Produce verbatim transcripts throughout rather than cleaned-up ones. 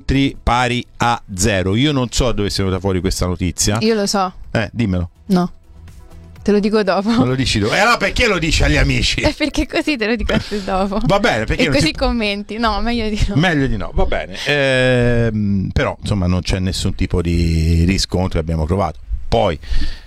scontri pari a zero. Io non so dove sia venuta fuori questa notizia. Io lo so. Eh, dimmelo. No. Te lo dico dopo. Non lo dici tu. E allora perché lo dici agli amici? È perché così te lo dico a te dopo. Va bene, perché e non così si... commenti. No, meglio di no. Meglio di no, va bene. Ehm, però, insomma, non c'è nessun tipo di riscontro che abbiamo trovato. Poi,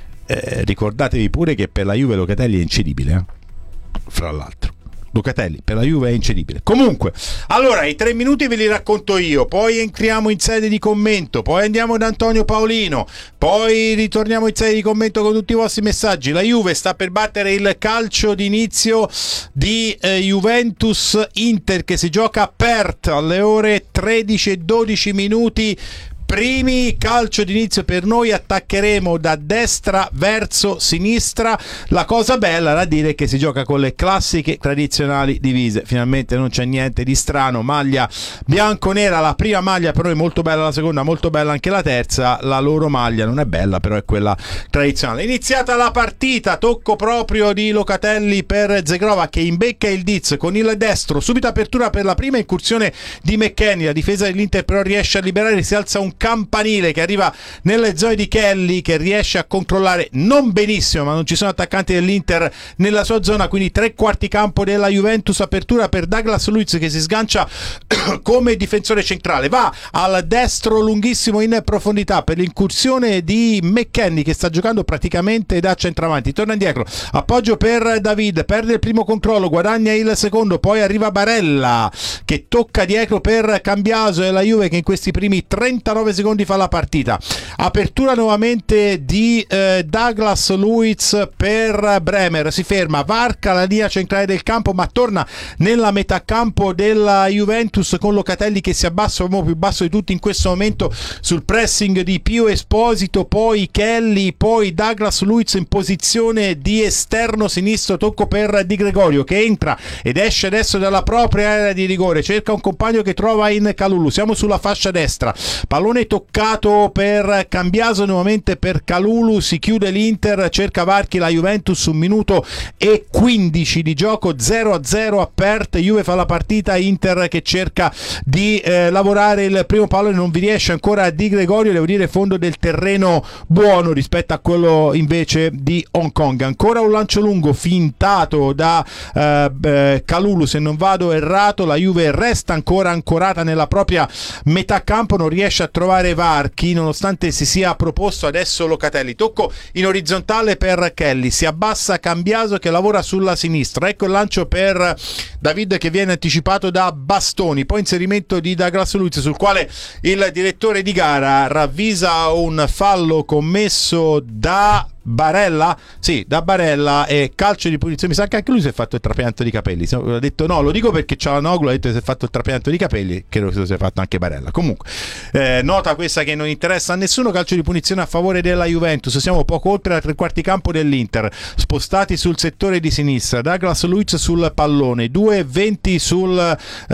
eh, ricordatevi pure che per la Juve Locatelli è incedibile, eh? Fra l'altro. Locatelli per la Juve è incedibile. Comunque, allora i tre minuti ve li racconto io, poi entriamo in sede di commento, poi andiamo da Antonio Paolino, poi ritorniamo in sede di commento con tutti i vostri messaggi. La Juve sta per battere il calcio d'inizio di eh, Juventus Inter, che si gioca a Perth alle ore tredici e dodici minuti. Primi, calcio d'inizio per noi, attaccheremo da destra verso sinistra. La cosa bella da dire è che si gioca con le classiche tradizionali divise, finalmente non c'è niente di strano. Maglia bianco-nera, la prima maglia per noi molto bella, la seconda molto bella anche la terza. La loro maglia non è bella, però è quella tradizionale. Iniziata la partita, tocco proprio di Locatelli per Zegrova che imbecca il Diz con il destro, subito apertura per la prima incursione di McKennie, la difesa dell'Inter però riesce a liberare, si alza un campanile che arriva nelle zone di Kelly, che riesce a controllare non benissimo, ma non ci sono attaccanti dell'Inter nella sua zona, quindi tre quarti campo della Juventus. Apertura per Douglas Luiz che si sgancia come difensore centrale, va al destro lunghissimo in profondità per l'incursione di McKennie che sta giocando praticamente da centravanti, torna indietro, appoggio per David, perde il primo controllo, guadagna il secondo, poi arriva Barella che tocca dietro per Cambiaso e la Juve che in questi primi trentanove secondi fa la partita. Apertura nuovamente di eh, Douglas Luiz per Bremer, si ferma, varca la linea centrale del campo ma torna nella metà campo della Juventus con Locatelli che si abbassa, uomo più basso di tutti in questo momento, sul pressing di Pio Esposito, poi Kelly, poi Douglas Luiz in posizione di esterno sinistro, tocco per Di Gregorio che entra ed esce adesso dalla propria area di rigore, cerca un compagno che trova in Kalulu, siamo sulla fascia destra, pallone toccato per Cambiaso, nuovamente per Kalulu, si chiude l'Inter, cerca varchi la Juventus, un minuto e quindici di gioco, zero a zero a Perth, Juve fa la partita, Inter che cerca di eh, lavorare il primo pallone, non vi riesce ancora Di Gregorio, devo dire fondo del terreno buono rispetto a quello invece di Hong Kong. Ancora un lancio lungo fintato da eh, eh, Kalulu, se non vado errato, la Juve resta ancora ancorata nella propria metà campo, non riesce a trovare varchi nonostante si sia proposto adesso Locatelli, tocco in orizzontale per Kelly, si abbassa Cambiaso che lavora sulla sinistra, ecco il lancio per David che viene anticipato da Bastoni, poi inserimento di Douglas Luiz sul quale il direttore di gara ravvisa un fallo commesso da Barella, sì, da Barella e calcio di punizione. Mi sa che anche lui si è fatto il trapianto di capelli. Ha detto no, lo dico perché Cialanoglu ha detto che si è fatto il trapianto di capelli, credo che si sia fatto anche Barella. Comunque, eh, nota questa che non interessa a nessuno, calcio di punizione a favore della Juventus. Siamo poco oltre la tre quarti campo dell'Inter, spostati sul settore di sinistra. Douglas Luiz sul pallone, due e venti sul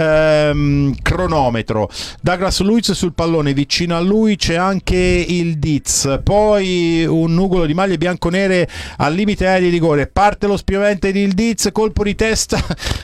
ehm, cronometro. Douglas Luiz sul pallone, vicino a lui c'è anche il Diz, poi un nugolo di maglie bianconere al limite area di rigore, parte lo spiovente di Ildiz, colpo di testa,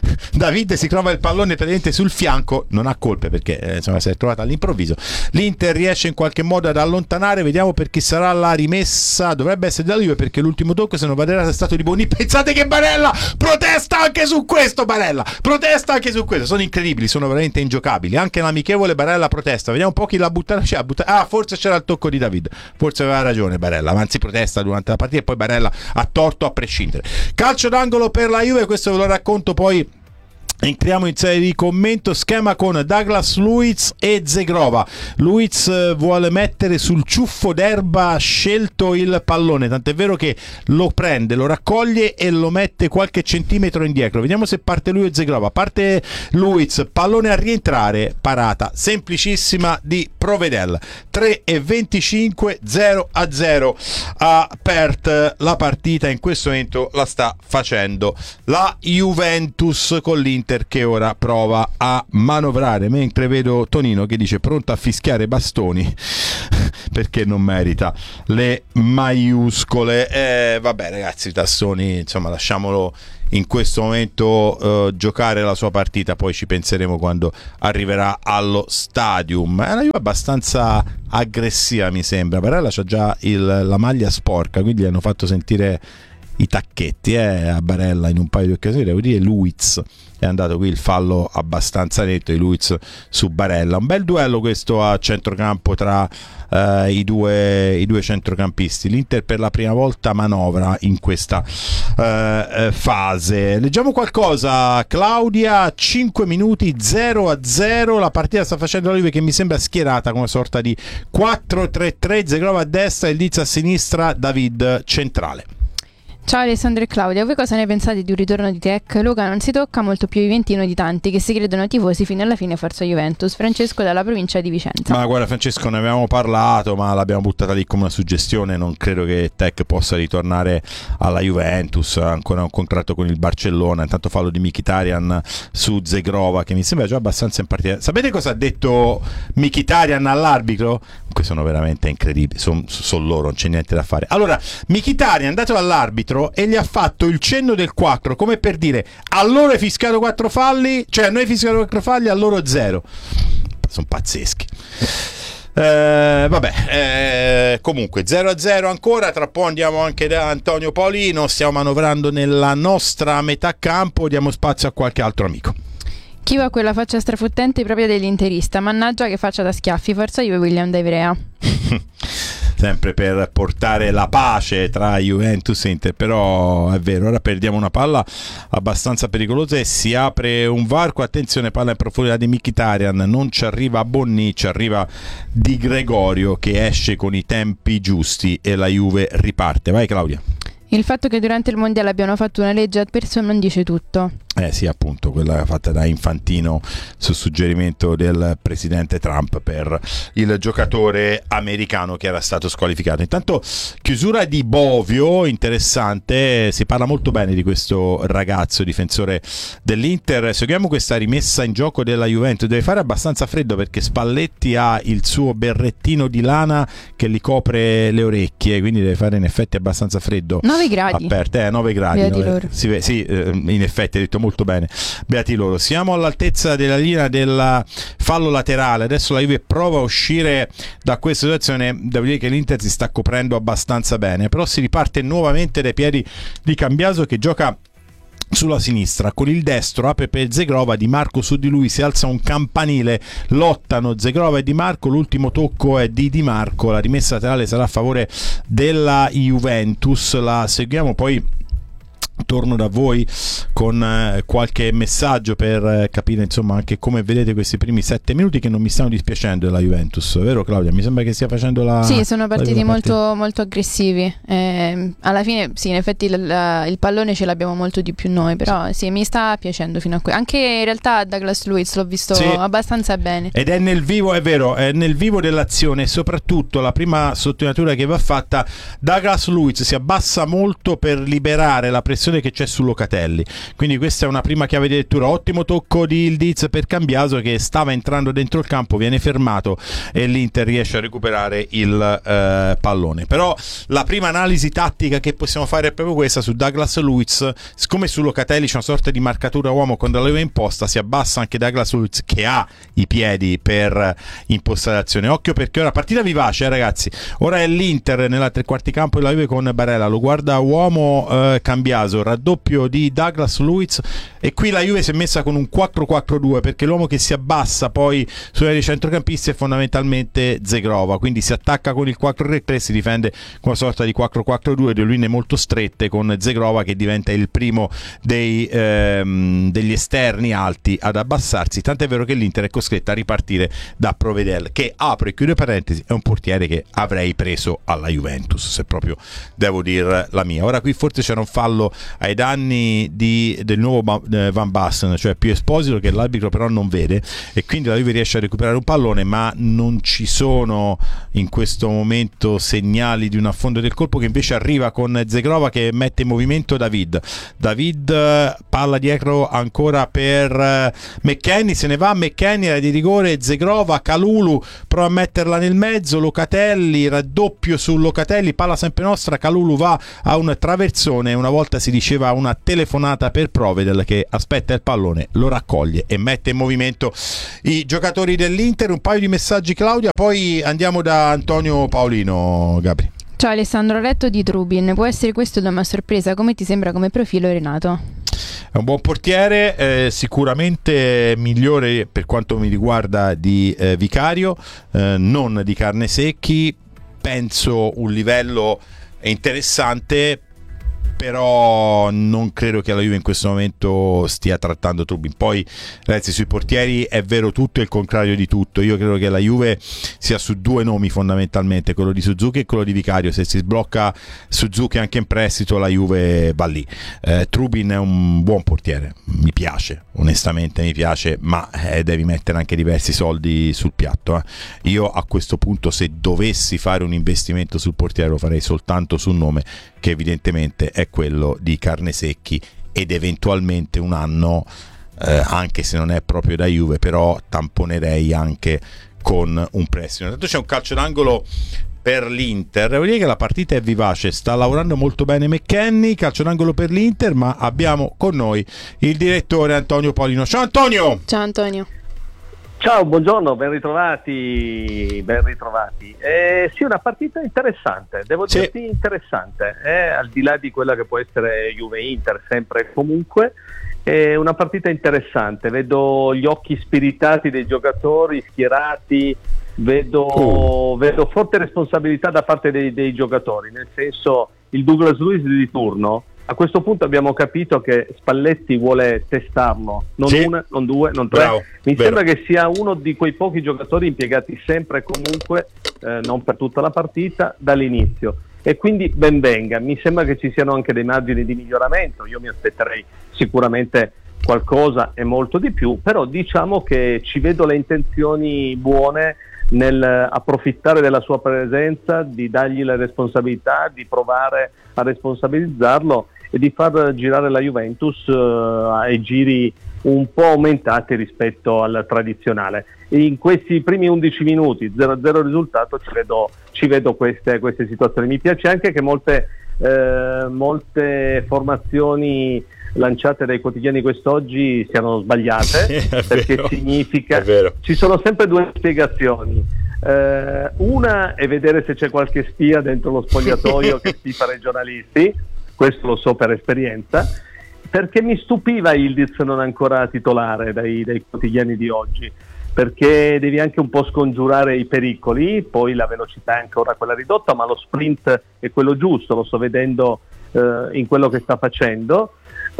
David si trova il pallone praticamente sul fianco, non ha colpe perché eh, insomma si è trovata all'improvviso, l'Inter riesce in qualche modo ad allontanare, vediamo per chi sarà la rimessa, dovrebbe essere della Juve perché l'ultimo tocco se non vado errato è stato di Boni. Pensate che Barella protesta anche su questo, Barella protesta anche su questo, sono incredibili, sono veramente ingiocabili, anche l'amichevole Barella protesta, vediamo un po' chi l'ha buttata, cioè, buttata. Ah, forse c'era il tocco di David, forse aveva ragione Barella, ma anzi protesta durante la partita e poi Barella ha torto a prescindere. Calcio d'angolo per la Juve, questo ve lo racconto poi. Entriamo in serie di commento, schema con Douglas Luiz e Zegrova. Luiz vuole mettere sul ciuffo d'erba scelto il pallone, tant'è vero che lo prende, lo raccoglie e lo mette qualche centimetro indietro. Vediamo se parte lui o Zegrova. Parte Luiz, pallone a rientrare, parata semplicissima di Provedel. tre e venticinque, zero a zero a Perth. La partita in questo momento la sta facendo la Juventus con l'Inter che ora prova a manovrare, mentre vedo Tonino che dice pronto a fischiare Bastoni perché non merita le maiuscole. Eh, vabbè ragazzi, Tassoni insomma lasciamolo in questo momento uh, giocare la sua partita, poi ci penseremo quando arriverà allo stadium. È una Juve abbastanza aggressiva, mi sembra. Barella c'ha già il, la maglia sporca, quindi gli hanno fatto sentire i tacchetti eh, a Barella in un paio di occasioni. Devo dire Luiz è andato qui il fallo abbastanza netto di Luiz su Barella. Un bel duello questo a centrocampo tra uh, i, due, i due centrocampisti. L'Inter per la prima volta manovra in questa uh, fase. Leggiamo qualcosa, Claudia. Cinque minuti, zero a zero, la partita sta facendo la Juve, che mi sembra schierata come una sorta di quattro tre tre, Zegrova a destra, il Diz a sinistra, David centrale. Ciao Alessandro e Claudia, voi cosa ne pensate di un ritorno di Tech? Luca non si tocca, molto più viventino di tanti che si credono tifosi fino alla fine, forza Juventus. Francesco dalla provincia di Vicenza. Ma guarda Francesco, ne avevamo parlato, ma l'abbiamo buttata lì come una suggestione. Non credo che Tech possa ritornare alla Juventus, ha ancora un contratto con il Barcellona. Intanto fallo di Mkhitaryan su Zegrova, che mi sembra già abbastanza in partita. Sapete cosa ha detto Mkhitaryan all'arbitro? Questi sono veramente incredibili, sono son loro, non c'è niente da fare. Allora, Mkhitaryan è andato all'arbitro e gli ha fatto il cenno del quattro, come per dire: a loro hai fischiato quattro falli, cioè a noi hai fischiato quattro falli, a loro zero. Sono pazzeschi. Eh, vabbè, eh, comunque zero a zero ancora. Tra poco andiamo anche da Antonio Paolino. Stiamo manovrando nella nostra metà campo, diamo spazio a qualche altro amico. Chi va quella faccia strafottente propria dell'interista? Mannaggia che faccia da schiaffi, forza Juve, William da Ivrea. Sempre per portare la pace tra Juventus e Inter, però è vero, ora perdiamo una palla abbastanza pericolosa e si apre un varco. Attenzione, palla in profondità di Mkhitaryan, non ci arriva Bonni, ci arriva Di Gregorio che esce con i tempi giusti e la Juve riparte. Vai Claudia. Il fatto che durante il mondiale abbiano fatto una legge ad persona non dice tutto. Eh sì, appunto, quella fatta da Infantino su suggerimento del presidente Trump per il giocatore americano che era stato squalificato. Intanto chiusura di Bovio, interessante, si parla molto bene di questo ragazzo difensore dell'Inter. Seguiamo questa rimessa in gioco della Juventus, deve fare abbastanza freddo perché Spalletti ha il suo berrettino di lana che gli copre le orecchie, quindi deve fare in effetti abbastanza freddo. nove gradi. Aperte, eh, nove gradi. Beati nove, loro. Sì, sì, in effetti hai detto molto bene, beati loro. Siamo all'altezza della linea del fallo laterale, adesso la Juve prova a uscire da questa situazione. Devo dire che l'Inter si sta coprendo abbastanza bene, però si riparte nuovamente dai piedi di Cambiaso che gioca sulla sinistra, con il destro apre per Zegrova, Di Marco su di lui, si alza un campanile, lottano Zegrova e Di Marco, l'ultimo tocco è di Di Marco, la rimessa laterale sarà a favore della Juventus. La seguiamo, poi torno da voi con eh, qualche messaggio per eh, capire insomma anche come vedete questi primi sette minuti, che non mi stanno dispiacendo della Juventus, vero Claudia? Mi sembra che stia facendo la... Sì, sono partiti la molto, molto aggressivi, eh, alla fine sì, in effetti il, la, il pallone ce l'abbiamo molto di più noi, però sì, mi sta piacendo fino a qui. Anche in realtà Douglas Luiz l'ho visto sì, abbastanza bene. Ed è nel vivo, è vero, è nel vivo dell'azione, e soprattutto la prima sottolineatura che va fatta: Douglas Luiz si abbassa molto per liberare la pressione che c'è su Locatelli, quindi questa è una prima chiave di lettura. Ottimo tocco di Ildiz per Cambiaso che stava entrando dentro il campo, viene fermato e l'Inter riesce a recuperare il eh, pallone. Però la prima analisi tattica che possiamo fare è proprio questa su Douglas Luiz. Siccome su Locatelli c'è una sorta di marcatura uomo quando la Juve imposta, si abbassa anche Douglas Luiz che ha i piedi per impostare l'azione. Occhio perché ora partita vivace, eh, ragazzi, ora è l'Inter nella tre quarti campo della Juve con Barella, lo guarda uomo eh, Cambiaso, raddoppio di Douglas Luiz, e qui la Juve si è messa con un quattro quattro due perché l'uomo che si abbassa poi sui centrocampisti è fondamentalmente Zegrova, quindi si attacca con il quattro tre tre, si difende con una sorta di quattro quattro due, due linee molto strette con Zegrova che diventa il primo dei, ehm, degli esterni alti ad abbassarsi, tant'è vero che l'Inter è costretta a ripartire da Provedel, che, apro e chiudo parentesi, è un portiere che avrei preso alla Juventus, se proprio devo dire la mia. Ora qui forse c'era un fallo ai danni di, del nuovo Van Basten, cioè più Esposito, che l'arbitro però non vede, e quindi la Juve riesce a recuperare un pallone, ma non ci sono in questo momento segnali di un affondo del colpo, che invece arriva con Zegrova che mette in movimento David David palla dietro ancora per McKennie, se ne va McKennie, era di rigore, Zegrova, Kalulu prova a metterla nel mezzo, Locatelli, raddoppio su Locatelli, palla sempre nostra, Kalulu va a un traversone, una volta si diceva una telefonata per Provedel che aspetta il pallone, lo raccoglie e mette in movimento i giocatori dell'Inter. Un paio di messaggi, Claudia, poi andiamo da Antonio Paolino. Gabri. Ciao Alessandro, ho letto di Trubin, può essere questo da una sorpresa? Come ti sembra come profilo, Renato? È un buon portiere, eh, sicuramente migliore per quanto mi riguarda di eh, Vicario, eh, non di Carnesecchi. Penso un livello interessante, però non credo che la Juve in questo momento stia trattando Trubin. Poi ragazzi, sui portieri è vero tutto e il contrario di tutto. Io credo che la Juve sia su due nomi fondamentalmente, quello di Suzuki e quello di Vicario. Se si sblocca Suzuki anche in prestito, la Juve va lì. eh, Trubin è un buon portiere, mi piace, onestamente mi piace, ma eh, devi mettere anche diversi soldi sul piatto. eh. Io a questo punto, se dovessi fare un investimento sul portiere, lo farei soltanto sul nome, che evidentemente è quello di Carnesecchi, ed eventualmente un anno, eh, anche se non è proprio da Juve, però tamponerei anche con un prestito. Intanto c'è un calcio d'angolo per l'Inter. Devo dire che la partita è vivace, sta lavorando molto bene McKennie. Calcio d'angolo per l'Inter, ma abbiamo con noi il direttore Antonio Paolino. Ciao Antonio! Ciao Antonio! Ciao, buongiorno, ben ritrovati, ben ritrovati. Eh, sì, una partita interessante, devo sì. dirti interessante, eh, al di là di quella che può essere Juve-Inter, sempre e comunque, è una partita interessante. Vedo gli occhi spiritati dei giocatori, schierati, vedo, oh. vedo forte responsabilità da parte dei, dei giocatori, nel senso, il Douglas Luiz di turno. A questo punto abbiamo capito che Spalletti vuole testarlo, non sì. una, non due, non tre. Bravo, Mi vero. sembra che sia uno di quei pochi giocatori impiegati sempre e comunque, eh, non per tutta la partita, dall'inizio. E quindi ben venga. Mi sembra che ci siano anche dei margini di miglioramento. Io mi aspetterei sicuramente qualcosa e molto di più, però diciamo che ci vedo le intenzioni buone nel approfittare della sua presenza, di dargli le responsabilità, di provare a responsabilizzarlo e di far girare la Juventus uh, ai giri un po' aumentati rispetto al tradizionale. In questi primi undici minuti, zero a zero risultato, ci vedo, ci vedo queste, queste situazioni. Mi piace anche che molte, eh, molte formazioni lanciate dai quotidiani quest'oggi siano sbagliate, sì, perché vero, significa ci sono sempre due spiegazioni. Eh, una è vedere se c'è qualche spia dentro lo spogliatoio che stifa i giornalisti, questo lo so per esperienza, perché mi stupiva Yildiz non ancora titolare dai, dai quotidiani di oggi, perché devi anche un po' scongiurare i pericoli. Poi la velocità è ancora quella ridotta, ma lo sprint è quello giusto, lo sto vedendo eh, in quello che sta facendo.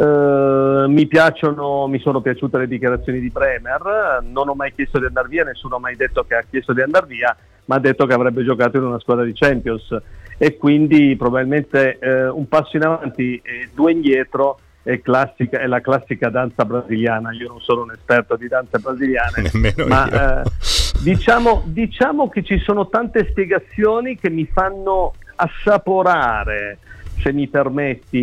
Uh, mi piacciono, mi sono piaciute le dichiarazioni di Bremer. Non ho mai chiesto di andare via, nessuno ha mai detto che ha chiesto di andare via, ma ha detto che avrebbe giocato in una squadra di Champions, e quindi probabilmente uh, un passo in avanti e due indietro è, classica, è la classica danza brasiliana. Io non sono un esperto di danze brasiliane, ma uh, diciamo, diciamo che ci sono tante spiegazioni che mi fanno assaporare, se mi permetti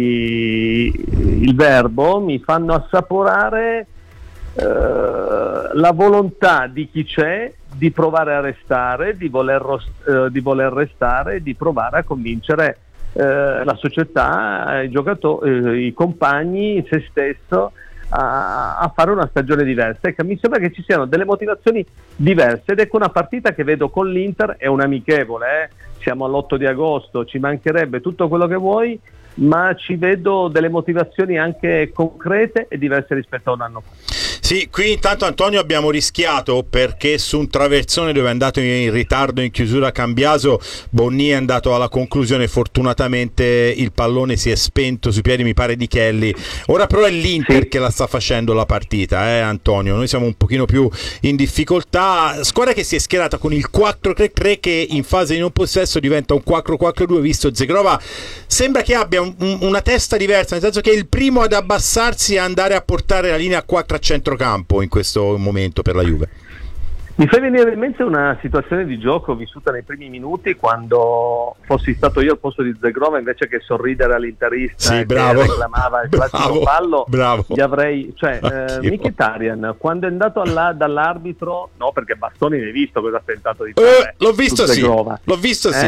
il verbo, mi fanno assaporare eh, la volontà di chi c'è di provare a restare, di voler, eh, di voler restare, di provare a convincere eh, la società, i giocatori, eh, i compagni, se stesso a, a fare una stagione diversa. Ecco, mi sembra che ci siano delle motivazioni diverse, ed ecco una partita che vedo con l'Inter, è un amichevole, eh? Siamo all'otto di agosto, ci mancherebbe tutto quello che vuoi, ma ci vedo delle motivazioni anche concrete e diverse rispetto a un anno fa. Sì, qui intanto Antonio abbiamo rischiato, perché su un traversone dove è andato in ritardo in chiusura Cambiaso, Bonni è andato alla conclusione, fortunatamente il pallone si è spento sui piedi, mi pare, di Kelly. Ora però è l'Inter sì. che la sta facendo la partita, eh Antonio, noi siamo un pochino più in difficoltà. Squadra che si è schierata con il quattro tre tre, che in fase di non possesso diventa un quattro quattro due, visto Zegrova sembra che abbia un, un, una testa diversa, nel senso che è il primo ad abbassarsi e andare a portare la linea quattro a centrocampo in questo momento per la Juve. Mi fai venire in mente una situazione di gioco vissuta nei primi minuti, quando fossi stato io al posto di Zegrova, invece che sorridere all'interista sì, che bravo. reclamava il bravo. classico fallo, bravo. gli avrei, cioè eh, Mkhitaryan quando è andato alla, dall'arbitro, no, perché Bastoni ne hai visto cosa ha tentato di fare, eh, l'ho visto sì, l'ho visto eh? sì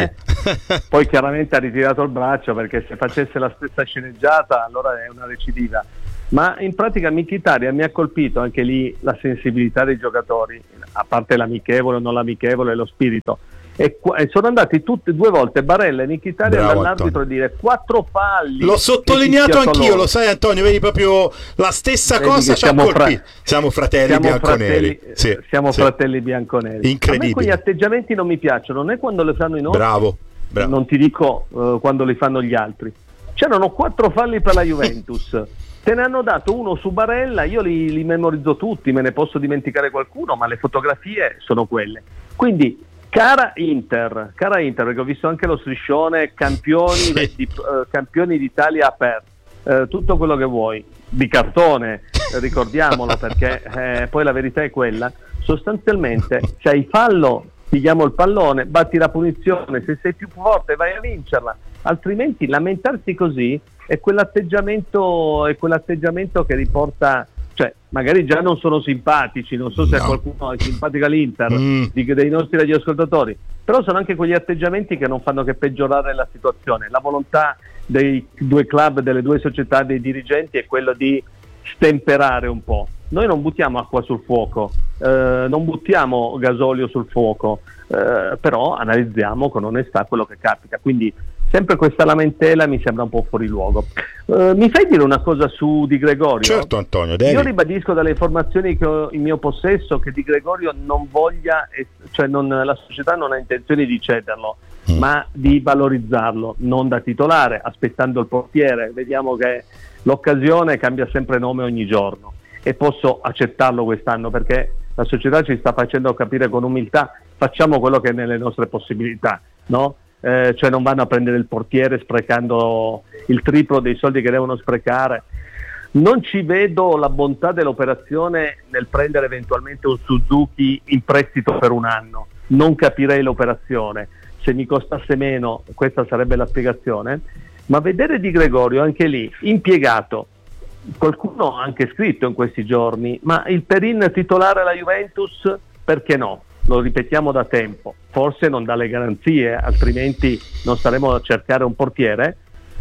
Poi chiaramente ha ritirato il braccio, perché se facesse la stessa sceneggiata allora è una recidiva. Ma in pratica Mkhitaryan mi ha colpito anche lì la sensibilità dei giocatori, a parte l'amichevole o non l'amichevole, lo spirito. E, qu- e sono andati tutte due volte Barella e Mkhitaryan dall'arbitro a dire quattro falli. L'ho sottolineato anch'io, loro. Lo sai Antonio, vedi proprio la stessa vedi cosa ci ha colpito. Fra- siamo fratelli siamo bianconeri. Fratelli, sì, siamo sì. fratelli bianconeri. Incredibile. A me quegli atteggiamenti non mi piacciono, non è quando le fanno i nostri. Bravo, bravo. Non ti dico uh, quando li fanno gli altri. C'erano quattro falli per la Juventus. Te ne hanno dato uno su Barella, io li, li memorizzo tutti, me ne posso dimenticare qualcuno, ma le fotografie sono quelle. Quindi, cara Inter, cara Inter, perché ho visto anche lo striscione, campioni, sì. di, uh, campioni d'Italia aperti, uh, tutto quello che vuoi, di cartone, ricordiamolo, perché eh, poi la verità è quella, sostanzialmente se hai fallo, ti diamo il pallone, batti la punizione, se sei più forte vai a vincerla, altrimenti lamentarsi così è quell'atteggiamento, è quell'atteggiamento che riporta, cioè magari già non sono simpatici, non so se no. a qualcuno è simpatica l'Inter, mm. di, dei nostri radioascoltatori, però sono anche quegli atteggiamenti che non fanno che peggiorare la situazione. La volontà dei due club, delle due società, dei dirigenti è quello di stemperare un po'. Noi non buttiamo acqua sul fuoco, eh, non buttiamo gasolio sul fuoco, eh, però analizziamo con onestà quello che capita. Quindi sempre questa lamentela mi sembra un po' fuori luogo. Uh, mi fai dire una cosa su Di Gregorio? Certo Antonio, devi. Io ribadisco dalle informazioni che ho in mio possesso che Di Gregorio non voglia, cioè non, la società non ha intenzione di cederlo, mm. ma di valorizzarlo, non da titolare, aspettando il portiere. Vediamo che l'occasione cambia sempre nome ogni giorno e posso accettarlo quest'anno, perché la società ci sta facendo capire con umiltà: facciamo quello che è nelle nostre possibilità, no? Eh, cioè non vanno a prendere il portiere sprecando il triplo dei soldi che devono sprecare. Non ci vedo la bontà dell'operazione nel prendere eventualmente un Suzuki in prestito per un anno, non capirei l'operazione. Se mi costasse meno, questa sarebbe la spiegazione, ma vedere Di Gregorio anche lì impiegato, qualcuno ha anche scritto in questi giorni, ma il Perin titolare alla Juventus, perché no? Lo ripetiamo da tempo, forse non dà le garanzie, altrimenti non staremo a cercare un portiere.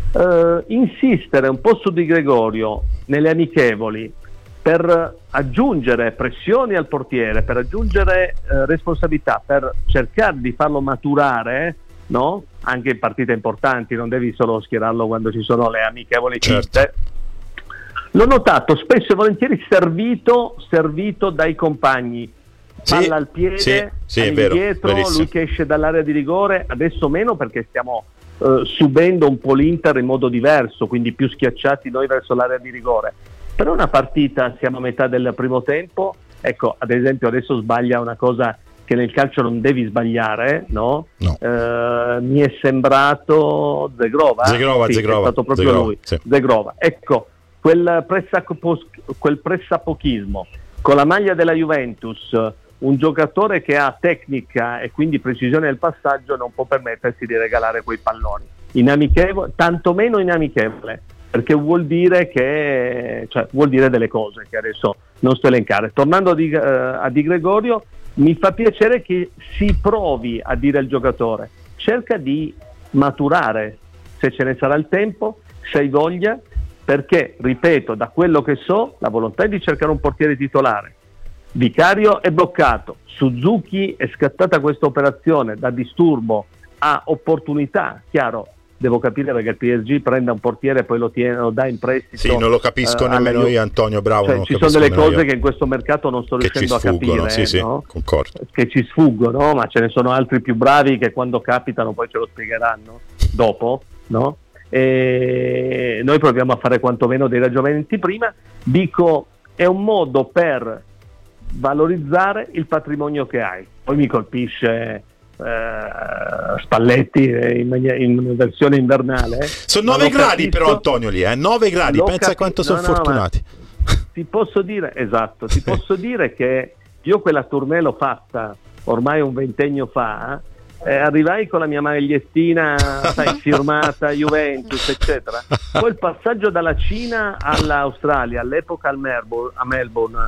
Uh, insistere un po' su Di Gregorio nelle amichevoli per aggiungere pressioni al portiere, per aggiungere uh, responsabilità, per cercare di farlo maturare, no? Anche in partite importanti, non devi solo schierarlo quando ci sono le amichevoli certo. cinte. L'ho notato spesso e volentieri servito, servito dai compagni. Palla sì, al piede, sì, sì, è vero, dietro, verissimo. Lui che esce dall'area di rigore, adesso meno perché stiamo uh, subendo un po' l'Inter in modo diverso, quindi più schiacciati noi verso l'area di rigore. Per una partita siamo a metà del primo tempo, ecco, ad esempio adesso sbaglia una cosa che nel calcio non devi sbagliare, no? no. Uh, mi è sembrato Zegrova, Zegrova, sì, Zegrova è stato proprio Zegrova, lui, sì. Zegrova. Ecco, quel, pressapo- quel pressapochismo con la maglia della Juventus, un giocatore che ha tecnica e quindi precisione del passaggio non può permettersi di regalare quei palloni in amichevole, tantomeno in amichevole, perché vuol dire che cioè vuol dire delle cose che adesso non sto a elencare. Tornando a Di, uh, a Di Gregorio, mi fa piacere che si provi a dire al giocatore: cerca di maturare, se ce ne sarà il tempo, se hai voglia, perché, ripeto, da quello che so, la volontà è di cercare un portiere titolare. Vicario è bloccato, Suzuki è scattata questa operazione da disturbo a opportunità, chiaro, devo capire perché il P S G prenda un portiere e poi lo, tiene, lo dà in prestito. Sì, non lo capisco uh, nemmeno io, Antonio, bravo. Cioè, non ci sono delle cose io. che in questo mercato non sto riuscendo a capire, sì, sì, no? concordo. Che ci sfuggono, ma ce ne sono altri più bravi che quando capitano poi ce lo spiegheranno dopo, no? E noi proviamo a fare quantomeno dei ragionamenti prima. Dico, è un modo per valorizzare il patrimonio che hai. Poi mi colpisce eh, Spalletti in, magna- in versione invernale. Eh. Sono nove gradi capisco, però Antonio lì, eh? nove gradi, pensa capi- a quanto sono no, no, fortunati. Ti posso dire, esatto, ti posso dire che io quella tournée l'ho fatta ormai un ventennio fa eh, arrivai con la mia magliettina, sai, firmata Juventus, eccetera. Poi il passaggio dalla Cina all'Australia, all'epoca al Melbourne, a Melbourne,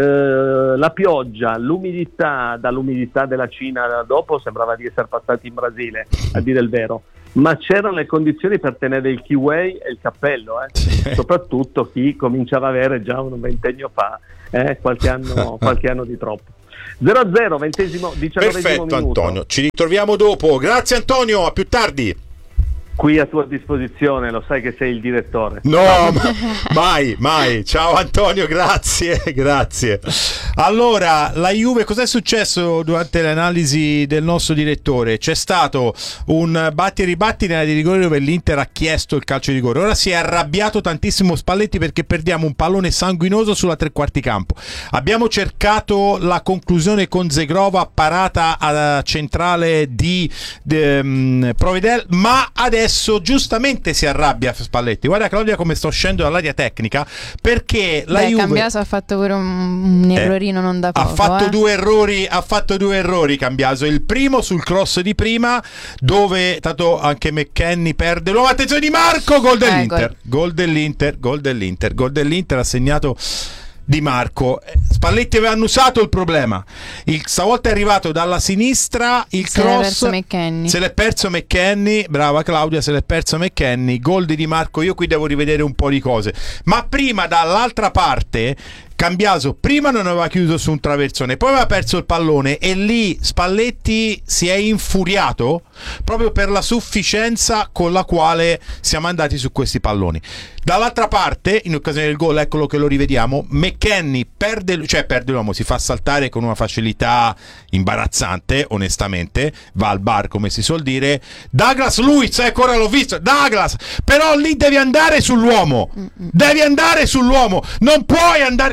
eh, la pioggia, l'umidità, dall'umidità della Cina dopo sembrava di essere passati in Brasile, a dire il vero. Ma c'erano le condizioni per tenere il keyway e il cappello, eh? Sì. Soprattutto chi cominciava a avere già un ventennio fa, eh? qualche anno, qualche anno di troppo. zero a zero, ventesimo, diciannovesimo Perfetto minuto. Antonio, ci ritroviamo dopo. Grazie Antonio, a più tardi. Qui a tua disposizione, lo sai che sei il direttore. No, ma, mai, mai. Ciao Antonio, grazie, grazie. Allora, la Juve, cos'è successo durante l'analisi del nostro direttore? C'è stato un batti e ribatti nella di rigore dove l'Inter ha chiesto il calcio di rigore. Ora si è arrabbiato tantissimo Spalletti perché perdiamo un pallone sanguinoso sulla tre quarti campo. Abbiamo cercato la conclusione con Zegrova, parata a centrale di, di um, Provedel, ma adesso giustamente si arrabbia Spalletti. Guarda Claudia come sto scendendo dall'area tecnica, perché la Beh, Juve Cambiaso ha fatto pure un, un errorino eh, non da poco, ha fatto eh. due errori ha fatto due errori Cambiaso. Il primo sul cross di prima, dove tanto anche McKennie perde l'uomo, attenzione di Marco, gol dell'Inter, eh, gol. gol dell'Inter gol dell'Inter gol dell'Inter ha segnato Di Marco. Spalletti aveva annusato il problema, il, stavolta è arrivato dalla sinistra il se cross, l'è perso se l'è perso McKennie, brava Claudia, se l'è perso McKennie, gol di Di Marco. Io qui devo rivedere un po' di cose, ma prima dall'altra parte Cambiaso prima non aveva chiuso su un traversone, poi aveva perso il pallone e lì Spalletti si è infuriato proprio per la sufficienza con la quale siamo andati su questi palloni. Dall'altra parte, in occasione del gol, eccolo che lo rivediamo, McKennie perde, cioè perde l'uomo, si fa saltare con una facilità imbarazzante, onestamente, va al bar come si suol dire. Douglas Luiz, ecco, ora l'ho visto, Douglas, però lì devi andare sull'uomo, devi andare sull'uomo, non puoi andare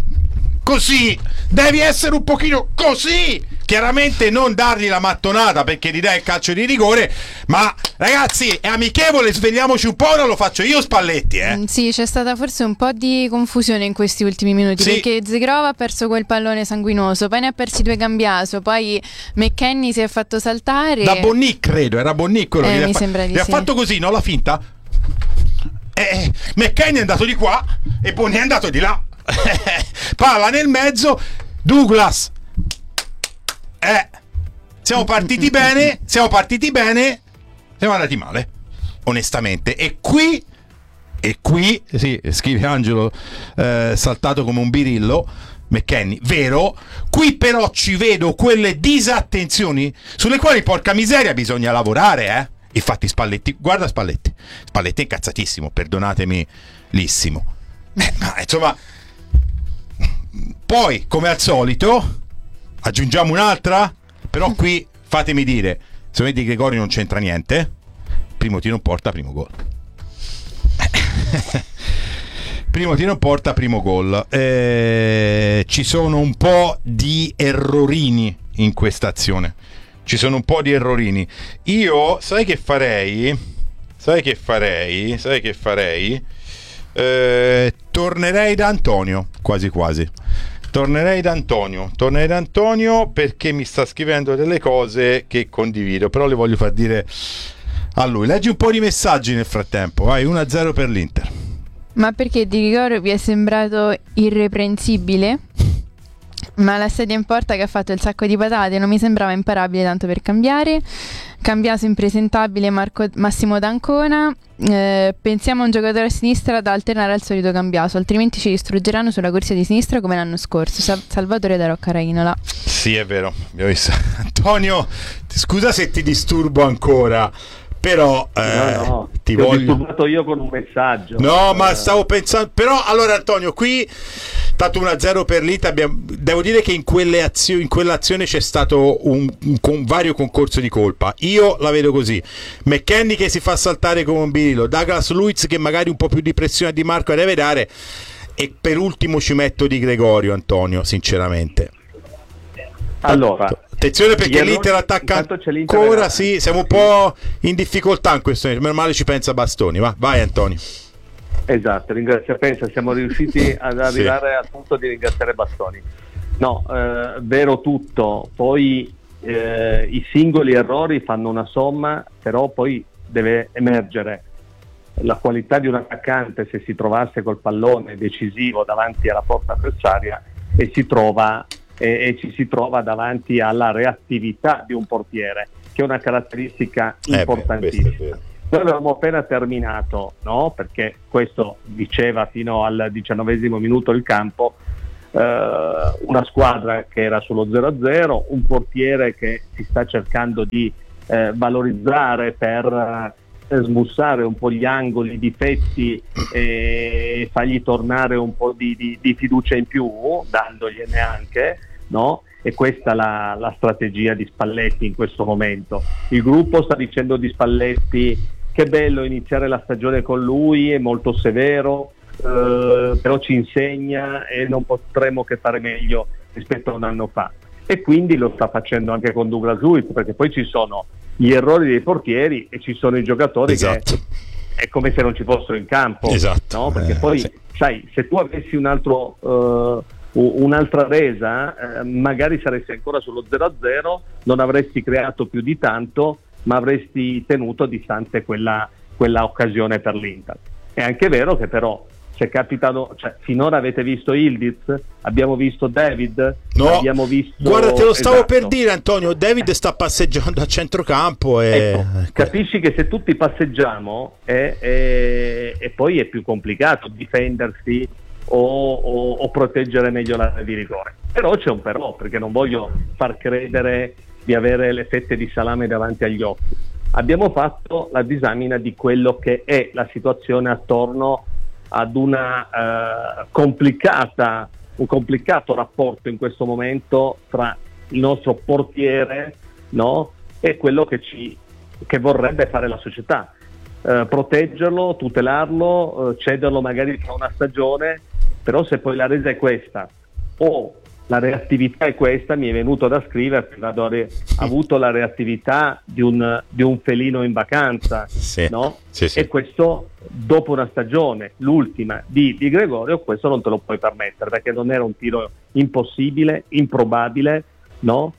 così, devi essere un pochino così, chiaramente non dargli la mattonata perché gli dai il calcio di rigore, ma ragazzi è amichevole, svegliamoci un po', non lo faccio io Spalletti, eh. Mm, sì, c'è stata forse un po' di confusione in questi ultimi minuti, sì, perché Zegrova ha perso quel pallone sanguinoso, poi ne ha persi due Cambiaso, poi McKennie si è fatto saltare da Bonnic, credo, era Bonnic quello eh, che mi fa- sembra di gli ha sì. fatto così, no, la finta, eh, McKennie è andato di qua e Bonnic è andato di là. Palla nel mezzo, Douglas, eh, siamo partiti bene, siamo partiti bene, siamo andati male, onestamente. E qui, e qui, sì, scrive Angelo, eh, saltato come un birillo, McKennie, vero, qui però ci vedo quelle disattenzioni sulle quali, porca miseria, bisogna lavorare, eh. Infatti Spalletti, guarda Spalletti, Spalletti è incazzatissimo, perdonatemi lissimo, eh, ma insomma. Poi, come al solito, aggiungiamo un'altra, però qui fatemi dire, se vedi Gregorio non c'entra niente, primo tiro in porta, primo gol. Primo tiro in porta, primo gol. Eh, ci sono un po' di errorini in questa azione. Ci sono un po' di errorini. Io, sai che farei? Sai che farei? Sai che farei? Eh, tornerei da Antonio, quasi quasi. Tornerei da Antonio, tornerei da Antonio perché mi sta scrivendo delle cose che condivido, però le voglio far dire a lui. Leggi un po' di messaggi nel frattempo, vai, uno a zero per l'Inter. Ma perché Di Gregorio vi è sembrato irreprensibile? Ma la sedia in porta che ha fatto il sacco di patate non mi sembrava imparabile tanto per cambiare. Cambiaso impresentabile, Marco, Massimo D'Ancona. Eh, pensiamo a un giocatore a sinistra da alternare al solito Cambiaso, altrimenti ci distruggeranno sulla corsia di sinistra come l'anno scorso. Sa- Salvatore da Rocca Rainola. Sì, è vero, abbiamo visto. Antonio, scusa se ti disturbo ancora, però eh, no, no, ti, ti voglio... ho disturbato io con un messaggio. No, eh... ma stavo pensando, però allora Antonio, qui stato uno a zero per l'Inter, abbiamo... devo dire che in, quelle azio... in quell'azione c'è stato un, un con... vario concorso di colpa. Io la vedo così: McKennie che si fa saltare come un birillo, Douglas Luiz che magari un po' più di pressione di Marco deve dare, e per ultimo ci metto Di Gregorio, Antonio, sinceramente. Allora, attenzione perché l'Inter attacca ancora, sì, siamo un po' in difficoltà in questo, meno male ci pensa Bastoni, va, vai Antonio. Esatto, ringrazio, pensa, siamo riusciti ad arrivare sì. al punto di ringraziare Bastoni. No, eh, vero tutto, poi eh, i singoli errori fanno una somma, però poi deve emergere la qualità di un attaccante se si trovasse col pallone decisivo davanti alla porta avversaria e si trova e, e ci si trova davanti alla reattività di un portiere, che è una caratteristica importantissima. Eh beh, Noi avevamo appena terminato, no? Perché questo diceva fino al diciannovesimo minuto il campo, eh, una squadra che era sullo zero a zero, un portiere che si sta cercando di eh, valorizzare per eh, smussare un po' gli angoli, i difetti e fargli tornare un po' di, di, di fiducia in più, dandogliene anche, no? E questa è la, la strategia di Spalletti in questo momento. Il gruppo sta dicendo di Spalletti: che bello iniziare la stagione con lui, è molto severo, eh, però ci insegna e non potremo che fare meglio rispetto a un anno fa. E quindi lo sta facendo anche con Douglas Luiz, perché poi ci sono gli errori dei portieri e ci sono i giocatori, esatto, che è come se non ci fossero in campo, esatto, no? Perché eh, poi sì. Sai, se tu avessi un altro uh, un'altra resa, eh, magari saresti ancora sullo zero a zero, non avresti creato più di tanto, ma avresti tenuto a distanza quella, quella occasione per l'Inter. È anche vero che però se capitano, cioè finora avete visto Ildiz, abbiamo visto David, no, abbiamo visto, guarda, te lo stavo esatto. per dire, Antonio, David sta passeggiando a centrocampo e ecco, capisci che se tutti passeggiamo è, è, e poi è più complicato difendersi o, o, o proteggere meglio l'area di rigore. Però c'è un però, perché non voglio far credere di avere le fette di salame davanti agli occhi. Abbiamo fatto la disamina di quello che è la situazione attorno ad una eh, complicata un complicato rapporto in questo momento tra il nostro portiere, no, e quello che ci che vorrebbe fare la società, eh, proteggerlo, tutelarlo, eh, cederlo magari tra una stagione, però se poi la resa è questa o la reattività è questa, mi è venuto da scrivere, vado a re- avuto la reattività di un, di un felino in vacanza, sì, no? Sì, sì. E questo dopo una stagione, l'ultima di, di Gregorio, questo non te lo puoi permettere, perché non era un tiro impossibile, improbabile, no?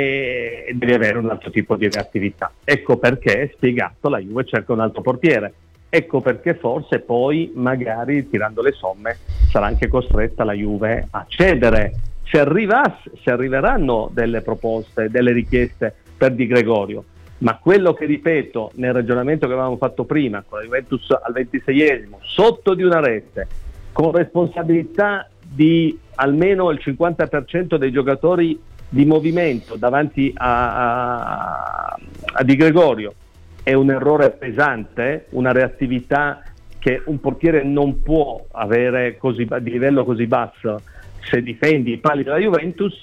E devi avere un altro tipo di reattività. Ecco perché, spiegato, la Juve cerca un altro portiere. Ecco perché forse poi, magari tirando le somme, sarà anche costretta la Juve a cedere. Se, arrivasse, se arriveranno delle proposte, delle richieste per Di Gregorio, ma quello che ripeto nel ragionamento che avevamo fatto prima, con la Juventus al ventiseiesimo, sotto di una rete, con responsabilità di almeno il cinquanta per cento dei giocatori di movimento davanti a, a, a Di Gregorio, è un errore pesante, una reattività che un portiere non può avere così, di livello così basso se difendi i pali della Juventus.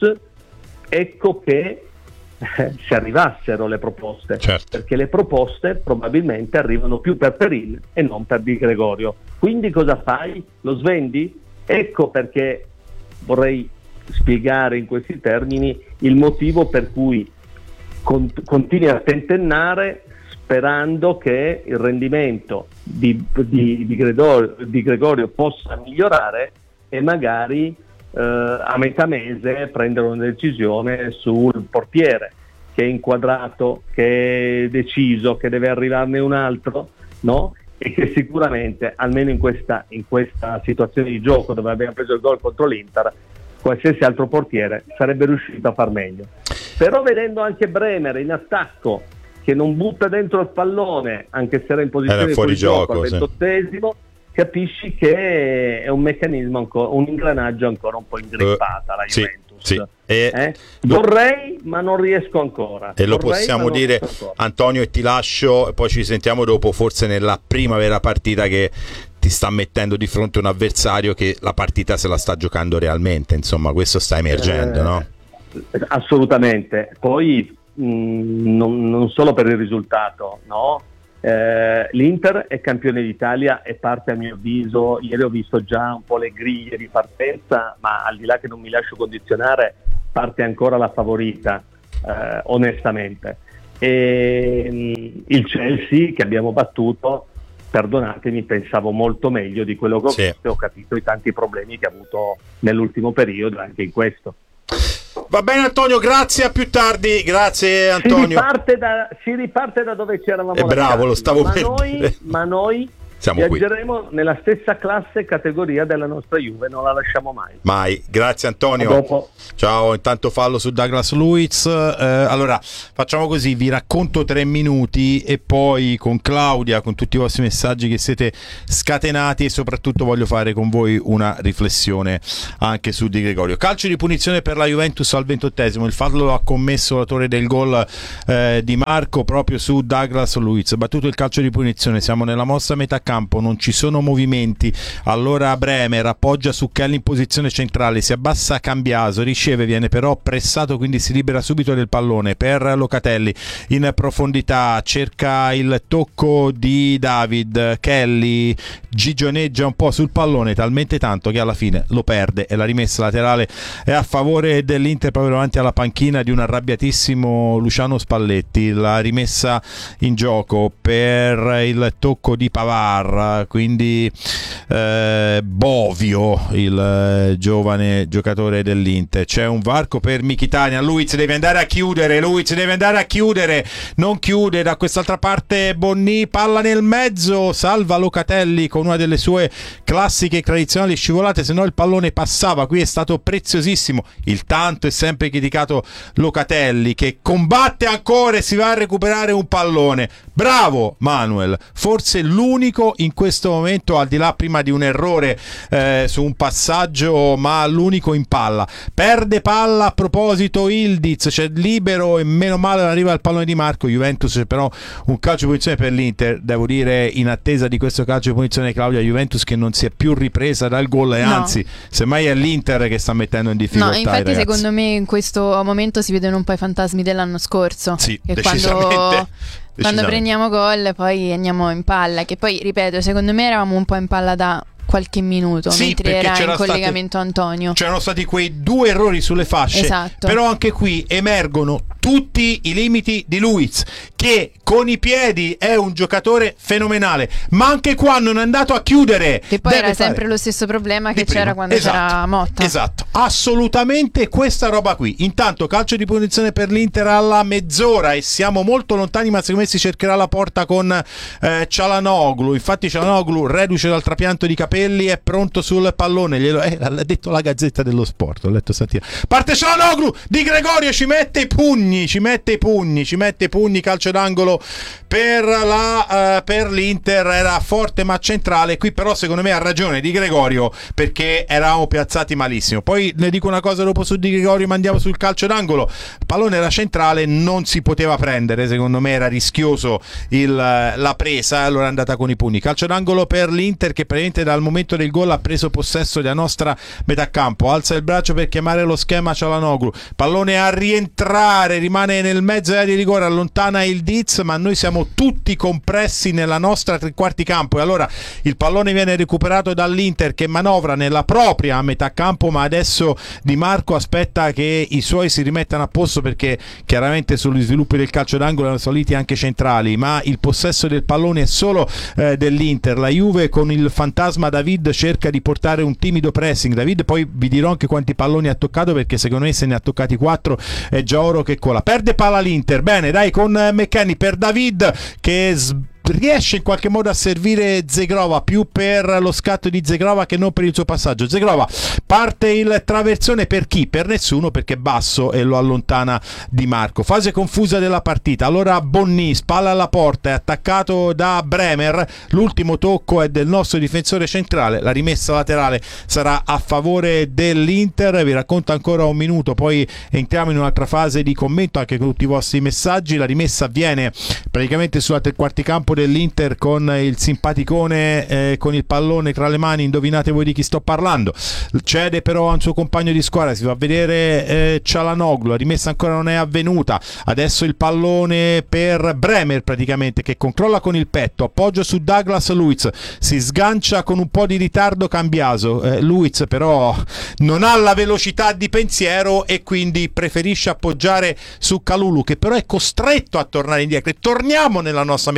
Ecco che eh, se arrivassero le proposte, certo, perché le proposte probabilmente arrivano più per Perin e non per Di Gregorio. Quindi cosa fai? Lo svendi? Ecco perché vorrei spiegare in questi termini il motivo per cui con, continui a tentennare sperando che il rendimento di, di, di, Gregorio, di Gregorio possa migliorare e magari Uh, a metà mese prendere una decisione sul portiere che è inquadrato, che è deciso, che deve arrivarne un altro, no? E che sicuramente almeno in questa, in questa situazione di gioco dove abbiamo preso il gol contro l'Inter, qualsiasi altro portiere sarebbe riuscito a far meglio. Però vedendo anche Bremer in attacco che non butta dentro il pallone, anche se era in posizione era fuori gioco al ventottesimo, sì, capisci che è un meccanismo ancora, un ingranaggio ancora un po' ingrippata, uh, la Juventus. Sì, sì. E eh? Vorrei, ma non riesco ancora. E lo Vorrei, possiamo dire, Antonio, e ti lascio, e poi ci sentiamo dopo, forse nella prima vera partita che ti sta mettendo di fronte un avversario che la partita se la sta giocando realmente, insomma, questo sta emergendo, eh, no? Assolutamente. Poi mh, non, non solo per il risultato, no? Eh, L'Inter è campione d'Italia e parte, a mio avviso, ieri ho visto già un po' le griglie di partenza, ma al di là che non mi lascio condizionare, parte ancora la favorita, eh, onestamente. E mh, il Chelsea che abbiamo battuto, perdonatemi, pensavo molto meglio di quello che ho sì. visto, ho capito i tanti problemi che ha avuto nell'ultimo periodo anche in questo. Va bene Antonio, grazie, a più tardi. Grazie Antonio. Si riparte da, si riparte da dove ci eravamo È bravo, lasciati. lo stavo ma per noi, dire. Ma noi Siamo viaggeremo qui nella stessa classe e categoria della nostra Juve, non la lasciamo mai. Mai. Grazie Antonio. A dopo. Ciao, intanto fallo su Douglas Luiz. Eh, allora, facciamo così, vi racconto tre minuti e poi con Claudia, con tutti i vostri messaggi che siete scatenati, e soprattutto voglio fare con voi una riflessione anche su Di Gregorio. Calcio di punizione per la Juventus al ventottesimo, il fallo lo ha commesso l'autore del gol eh, Di Marco proprio su Douglas Luiz. Battuto il calcio di punizione, siamo nella mossa metà campo, non ci sono movimenti, allora Bremer appoggia su Kelly in posizione centrale, si abbassa Cambiaso, riceve, viene però pressato, quindi si libera subito del pallone per Locatelli in profondità, cerca il tocco di David, Kelly gigioneggia un po' sul pallone, talmente tanto che alla fine lo perde e la rimessa laterale è a favore dell'Inter proprio davanti alla panchina di un arrabbiatissimo Luciano Spalletti. La rimessa in gioco per il tocco di Pavard, quindi eh, Bovio, il eh, giovane giocatore dell'Inter. C'è un varco per Mkhitaryan, Luiz deve andare a chiudere, Luiz deve andare a chiudere, non chiude, da quest'altra parte Bonni, palla nel mezzo, salva Locatelli con una delle sue classiche e tradizionali scivolate, se no il pallone passava. Qui è stato preziosissimo il tanto e sempre criticato Locatelli, che combatte ancora e si va a recuperare un pallone. Bravo Manuel, forse l'unico in questo momento, al di là prima di un errore eh, su un passaggio, ma l'unico in palla. Perde palla a proposito Ildiz, c'è libero e meno male arriva il pallone di Marco. Juventus però un calcio di punizione per l'Inter, devo dire, in attesa di questo calcio di punizione, Claudia, Juventus che non si è più ripresa dal gol e no, anzi semmai è l'Inter che sta mettendo in difficoltà. No, infatti secondo me in questo momento si vedono un po' i fantasmi dell'anno scorso, sì, che decisamente, quando quando prendiamo gol poi andiamo in palla, che poi ripeto, secondo me eravamo un po' in palla da qualche minuto, sì, mentre era in collegamento stati, Antonio c'erano stati quei due errori sulle fasce, esatto. Però anche qui emergono tutti i limiti di Luiz, che con i piedi è un giocatore fenomenale, ma anche qua non è andato a chiudere, che poi era sempre lo stesso problema che c'era quando esatto, c'era Motta. Esatto, assolutamente questa roba qui. Intanto calcio di punizione per l'Inter alla mezz'ora e siamo molto lontani, ma secondo me si cercherà la porta con eh, Çalhanoğlu. Infatti Çalhanoğlu, reduce dal trapianto di capelli, è pronto sul pallone, glielo eh, l'ha detto la Gazzetta dello Sport, ho letto stamattina. Parte Çalhanoğlu, Di Gregorio ci mette i pugni, ci mette i pugni, ci mette i pugni, calcio d'angolo per la uh, per l'Inter, era forte ma centrale. Qui però secondo me ha ragione Di Gregorio, perché eravamo piazzati malissimo. Poi ne dico una cosa dopo su Di Gregorio, ma andiamo sul calcio d'angolo. Il pallone era centrale, non si poteva prendere, secondo me era rischioso il, la presa, allora è andata con i pugni. Calcio d'angolo per l'Inter che praticamente dal momento del gol ha preso possesso della nostra metà campo, alza il braccio per chiamare lo schema Çalhanoğlu, pallone a rientrare, rimane nel mezzo area di rigore, allontana il Diz, ma noi siamo tutti compressi nella nostra tre quarti campo e allora il pallone viene recuperato dall'Inter che manovra nella propria metà campo, ma adesso Di Marco aspetta che i suoi si rimettano a posto, perché chiaramente sugli sviluppi del calcio d'angolo erano saliti anche centrali, ma il possesso del pallone è solo eh, dell'Inter. La Juve con il fantasma David cerca di portare un timido pressing. David, poi vi dirò anche quanti palloni ha toccato, perché secondo me se ne ha toccati quattro è già oro che cola. Perde palla l'Inter, bene dai, con McKennie per David che s- riesce in qualche modo a servire Zegrova, più per lo scatto di Zegrova che non per il suo passaggio. Zegrova, parte il traversone per chi? Per nessuno, perché basso e lo allontana Di Marco. Fase confusa della partita, allora Bonni, spalla alla porta, è attaccato da Bremer, l'ultimo tocco è del nostro difensore centrale, la rimessa laterale sarà a favore dell'Inter. Vi racconto ancora un minuto, poi entriamo in un'altra fase di commento anche con tutti i vostri messaggi. La rimessa avviene praticamente sulla tre quarti campo dell'Inter con il simpaticone eh, con il pallone tra le mani, indovinate voi di chi sto parlando. Cede però a un suo compagno di squadra, si va a vedere eh, Çalhanoğlu, la rimessa ancora non è avvenuta, adesso il pallone per Bremer praticamente che controlla con il petto, appoggio su Douglas Luiz, si sgancia con un po' di ritardo Cambiaso, eh, Luiz però non ha la velocità di pensiero e quindi preferisce appoggiare su Kalulu, che però è costretto a tornare indietro e torniamo nella nostra metà campo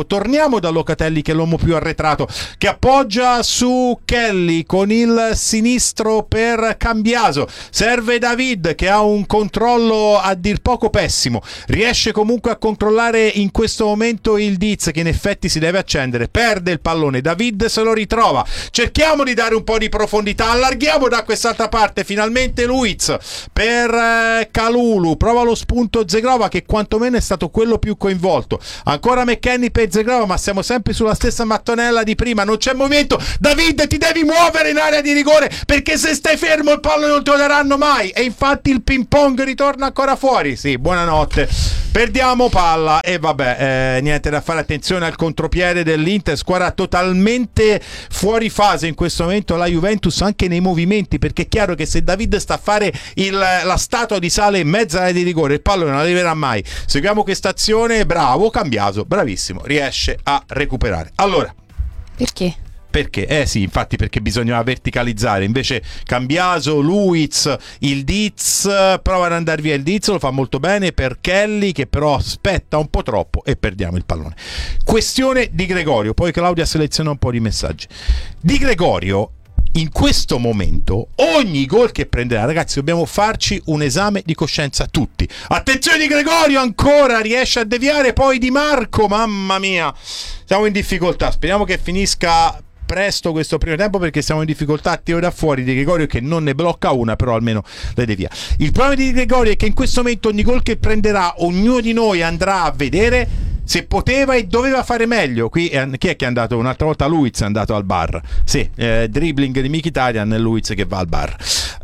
tempo. Torniamo da Locatelli, che è l'uomo più arretrato, che appoggia su Kelly con il sinistro per Cambiaso. Serve David, che ha un controllo a dir poco pessimo, riesce comunque a controllare in questo momento il Diz, che in effetti si deve accendere, perde il pallone, David se lo ritrova, cerchiamo di dare un po' di profondità, allarghiamo da quest'altra parte, finalmente Luiz per eh, Kalulu, prova lo spunto Zegrova, che quantomeno è stato quello più coinvolto, ancora McKennie per Zegrova, ma siamo sempre sulla stessa mattonella di prima, non c'è movimento, David ti devi muovere in area di rigore, perché se stai fermo il pallone non te lo daranno mai, e infatti il ping pong ritorna ancora fuori. Sì, buonanotte, perdiamo palla e vabbè, eh, niente da fare, attenzione al contropiede dell'Inter, squadra totalmente fuori fase in questo momento la Juventus anche nei movimenti, perché è chiaro che se David sta a fare il, la statua di sale in mezzo all'area di rigore il pallone non arriverà mai. Seguiamo questa azione, bravo Cambiaso, bravissimo, riesce a recuperare. Allora, perché? Perché? Eh sì, infatti, perché bisognava verticalizzare. Invece Cambiaso, Luiz, il Diz prova ad andare via. Il Diz lo fa molto bene per Kelly, che però aspetta un po' troppo e perdiamo il pallone. Questione Di Gregorio. Poi Claudia seleziona un po' di messaggi. Di Gregorio, in questo momento, ogni gol che prenderà, ragazzi, dobbiamo farci un esame di coscienza tutti. Attenzione, Di Gregorio ancora riesce a deviare, poi Di Marco, mamma mia, siamo in difficoltà. Speriamo che finisca presto questo primo tempo, perché siamo in difficoltà. Tiro da fuori Di Gregorio, che non ne blocca una, però almeno le devia. Il problema di Di Gregorio è che in questo momento ogni gol che prenderà, ognuno di noi andrà a vedere se poteva e doveva fare meglio. Qui eh, chi è che è andato un'altra volta? Luiz è andato al bar, sì, eh, dribbling di Mkhitaryan e Luiz che va al bar.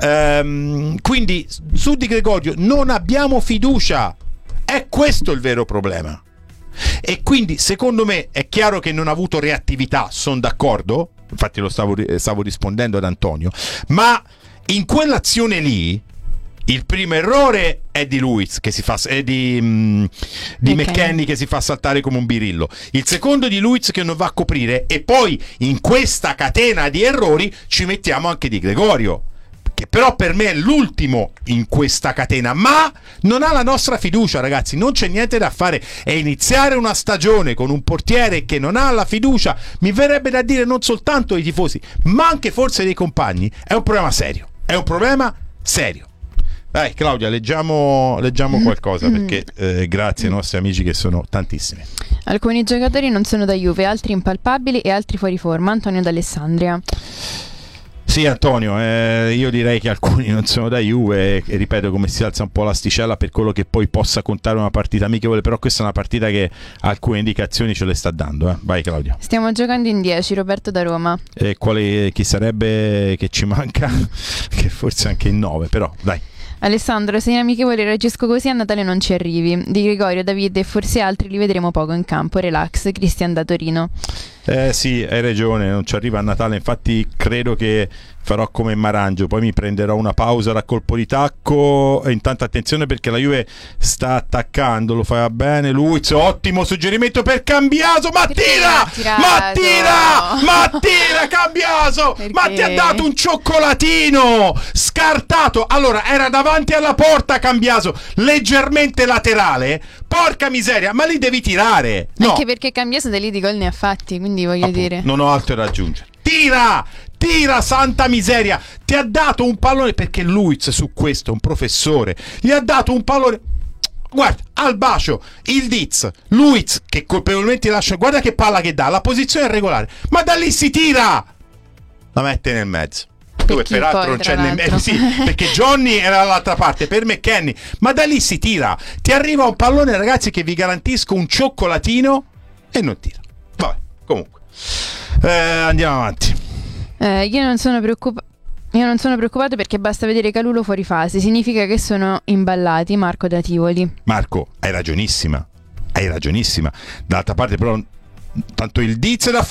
Ehm, quindi su Di Gregorio non abbiamo fiducia, è questo il vero problema. E quindi secondo me è chiaro che non ha avuto reattività, sono d'accordo, infatti lo stavo, stavo rispondendo ad Antonio, ma in quell'azione lì il primo errore è di Luiz, che si fa, è di, mh, di okay. McKennie, che si fa saltare come un birillo, il secondo di Luiz che non va a coprire, e poi in questa catena di errori ci mettiamo anche Di Gregorio, che però per me è l'ultimo in questa catena, ma non ha la nostra fiducia, ragazzi, non c'è niente da fare. È iniziare una stagione con un portiere che non ha la fiducia, mi verrebbe da dire non soltanto dei tifosi, ma anche forse dei compagni, è un problema serio, è un problema serio. Dai Claudia, leggiamo, leggiamo qualcosa, perché eh, grazie ai nostri amici che sono tantissimi. Alcuni giocatori non sono da Juve, altri impalpabili e altri fuori forma. Antonio d'Alessandria. Sì, Antonio, eh, io direi che alcuni non sono da Juve, e, e ripeto, come si alza un po' l'asticella per quello che poi possa contare una partita amichevole, però questa è una partita che alcune indicazioni ce le sta dando. Eh. Vai Claudia. Stiamo giocando in dieci, Roberto da Roma. E quale, chi sarebbe che ci manca? Che forse anche in nove, però dai. Alessandro, se in amichevole reagisco così a Natale non ci arrivi. Di Gregorio, Davide e forse altri li vedremo poco in campo. Relax, Cristian da Torino. Eh sì, hai ragione, non ci arriva a Natale, infatti credo che farò come Marangio, poi mi prenderò una pausa da colpo di tacco. E intanto attenzione, perché la Juve sta attaccando, lo fa bene Luiz, ottimo suggerimento per Cambiaso, ma tira! Ma tira! Ma tira Cambiaso! Perché? Ma ti ha dato un cioccolatino scartato. Allora, era davanti alla porta Cambiaso, leggermente laterale, porca miseria, ma lì devi tirare, no. Anche perché Cambiaso da lì di gol ne ha fatti, quindi voglio Appunto, dire, non ho altro da aggiungere. Tira! Tira, santa miseria! Ti ha dato un pallone, perché Luiz su questo è un professore, gli ha dato un pallone, guarda, al bacio, il Diz, Luiz che colpevolmente lascia, guarda che palla che dà, la posizione è regolare, ma da lì si tira, la mette nel mezzo, dove chi peraltro poi, non c'è tra nemmeno, l'altro. sì, perché Johnny era dall'altra parte, per McKennie, ma da lì si tira, ti arriva un pallone, ragazzi, che vi garantisco un cioccolatino, e non tira. Vabbè, comunque eh, andiamo avanti. eh, io non sono preoccupato Io non sono preoccupato perché basta vedere Kalulu fuori fase, significa che sono imballati. Marco da Tivoli. Marco, hai ragionissima, hai ragionissima. D'altra parte però, tanto il Diz da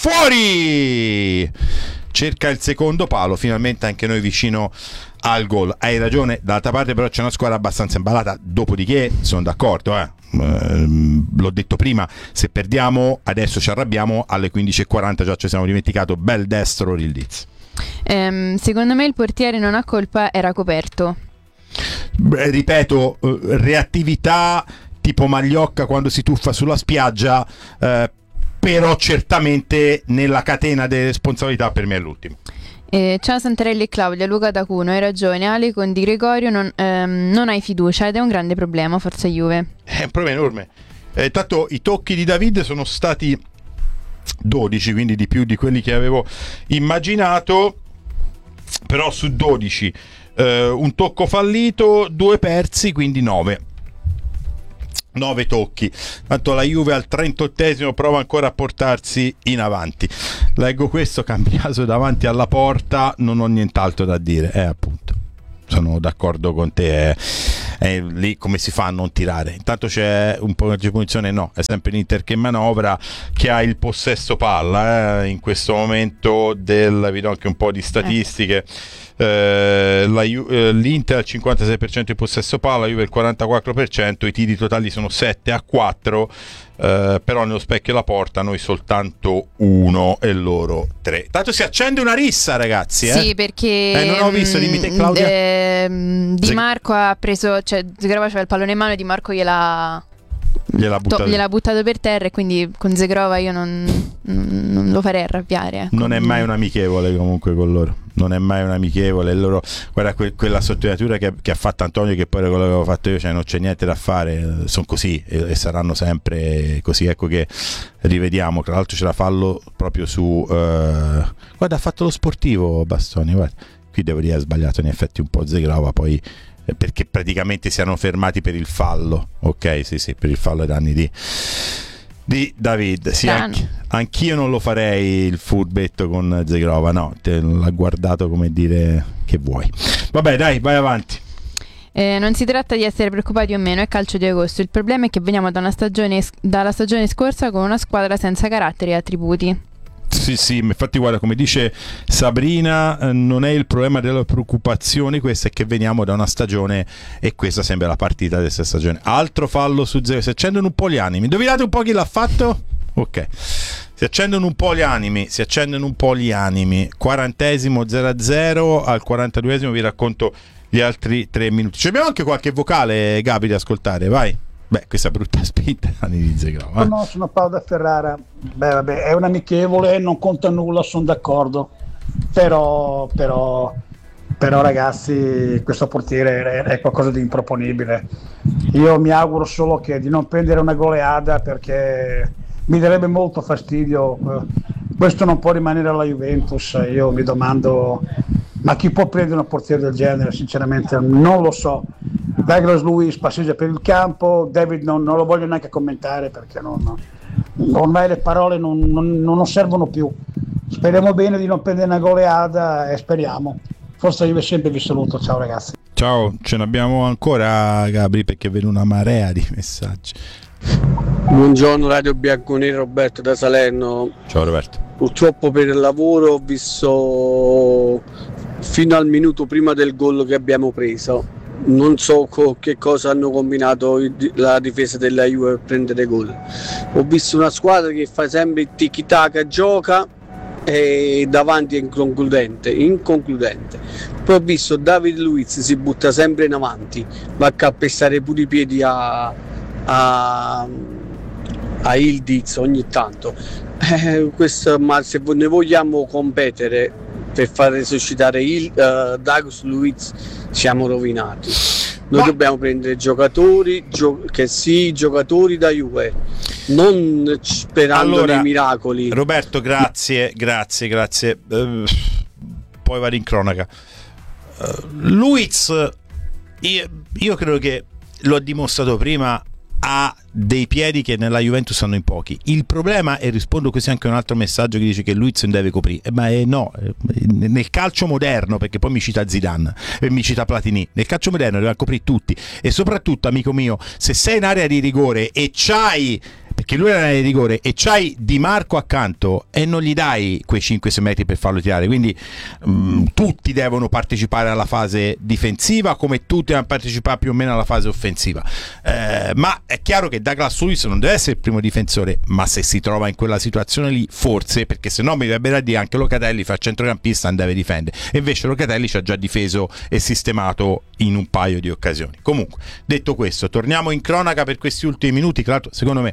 fuori, cerca il secondo palo, finalmente anche noi vicino al gol. Hai ragione, d'altra parte però c'è una squadra abbastanza imballata, dopodiché sono d'accordo, eh. Uh, l'ho detto prima, se perdiamo adesso ci arrabbiamo, alle quindici e quaranta già ci siamo dimenticato, bel destro il Diz. Um, secondo me il portiere non ha colpa, era coperto. Beh, ripeto, uh, reattività tipo Magliocca quando si tuffa sulla spiaggia, uh, però certamente nella catena delle responsabilità per me è l'ultimo. Eh, ciao Santarelli e Claudia, Luca da Cuno, hai ragione Ale, con Di Gregorio non, ehm, non hai fiducia ed è un grande problema, forza Juve. È un problema enorme. Eh, tanto i tocchi di David sono stati dodici, quindi di più di quelli che avevo immaginato, però su dodici eh, un tocco fallito, due persi, quindi nove. nove tocchi. Tanto la Juve al trentottesimo prova ancora a portarsi in avanti. Leggo questo: Cambiaso davanti alla porta, non ho nient'altro da dire. Eh, appunto, sono d'accordo con te. Eh. È lì come si fa a non tirare? Intanto c'è un po' di punizione, no, è sempre l'Inter che manovra, che ha il possesso palla eh, in questo momento del, vi do anche un po' di statistiche. Eh, la, eh, l'Inter al cinquantasei per cento di possesso palla, la Juve il quarantaquattro per cento, i tiri totali sono sette a quattro, eh, però nello specchio della porta noi soltanto uno e loro tre. Tanto si accende una rissa, ragazzi, eh? Sì, perché eh, non ho visto, dimmi te Claudia. ehm, Di Marco ha preso, cioè Zegrova aveva il pallone in mano e Di Marco gliela gliel'ha buttato. To- gliel'ha buttato per terra, e quindi con Zegrova io non, non lo farei arrabbiare, ecco. Non è mai un amichevole comunque con loro, non è mai un amichevole. Loro, guarda que- quella sottolineatura che, che ha fatto Antonio, che poi era quello che avevo fatto io, cioè non c'è niente da fare, sono così e, e saranno sempre così. Ecco che rivediamo, tra l'altro c'è la fallo proprio su eh... guarda, ha fatto lo sportivo Bastoni, guarda, qui devo dire ha sbagliato in effetti un po' Zegrova, poi perché praticamente si erano fermati per il fallo, ok, sì sì, per il fallo ai danni di, di David. Sì, anch- anch'io non lo farei il furbetto con Zegrova, no, te l'ha guardato come dire che vuoi. Vabbè dai, vai avanti. Eh, non si tratta di essere preoccupati o meno, è calcio di agosto, il problema è che veniamo da una stagione, dalla stagione scorsa con una squadra senza carattere e attributi. Sì, sì, infatti guarda, come dice Sabrina, eh, non è il problema delle preoccupazioni, questo è che veniamo da una stagione e questa sembra la partita di questa stagione. Altro fallo su Zegrova, si accendono un po' gli animi, indovinate un po' chi l'ha fatto? Ok, si accendono un po' gli animi, si accendono un po' gli animi, quarantesimo zero a zero, al quarantaduesimo vi racconto gli altri tre minuti. Ci abbiamo anche qualche vocale, Gabri, da ascoltare, vai. Beh, questa brutta spinta di Zegrova. No, sono Paolo da Ferrara. Beh, vabbè, è un amichevole, non conta nulla, sono d'accordo. Però, però, però ragazzi, questo portiere è, è qualcosa di improponibile. Io mi auguro solo che di non prendere una goleada, perché mi darebbe molto fastidio. Questo non può rimanere alla Juventus. Io mi domando, ma chi può prendere un portiere del genere? Sinceramente non lo so. Douglas Luiz passeggia per il campo, David non, non lo voglio neanche commentare, perché non, ormai le parole non, non, non servono più. Speriamo bene di non prendere una goleada e speriamo. Forse io sempre vi saluto, ciao ragazzi. Ciao, ce ne abbiamo ancora, Gabri, perché vedo una marea di messaggi. Buongiorno Radio Bianconero, Roberto da Salerno. Ciao Roberto. Purtroppo per il lavoro ho visto fino al minuto prima del gol che abbiamo preso. Non so co- che cosa hanno combinato il, la difesa della Juve per prendere gol. Ho visto una squadra che fa sempre il tiki-taka, gioca e davanti è inconcludente, inconcludente. Poi ho visto David Luiz si butta sempre in avanti, va a calpestare pure i piedi a, a, a Ildiz ogni tanto. Eh, questo, ma se ne vogliamo competere per far resuscitare il uh, Douglas Luiz siamo rovinati. Noi ma... dobbiamo prendere giocatori gio- che sì, giocatori da Juve, non sperando allora, nei miracoli. Roberto, grazie, grazie, grazie. Uh, poi vado in cronaca. Uh, Luiz, io, io credo che l'ho dimostrato prima, ha dei piedi che nella Juventus hanno in pochi. Il problema, e rispondo così anche a un altro messaggio che dice che Luiz non deve coprire, eh, ma eh, no, eh, nel calcio moderno, perché poi mi cita Zidane e mi cita Platini, nel calcio moderno deve coprire tutti, e soprattutto, amico mio, se sei in area di rigore e c'hai, perché lui era in area di rigore, e c'hai Di Marco accanto e non gli dai quei cinque sei metri per farlo tirare, quindi mh, tutti devono partecipare alla fase difensiva come tutti devono partecipare più o meno alla fase offensiva, eh, ma è chiaro che Douglas Luiz non deve essere il primo difensore, ma se si trova in quella situazione lì forse, perché se no mi verrebbe da dire anche Locatelli fa centrocampista, non deve difendere, e invece Locatelli ci ha già difeso e sistemato in un paio di occasioni. Comunque, detto questo, torniamo in cronaca per questi ultimi minuti. Tra l'altro, secondo me Locatelli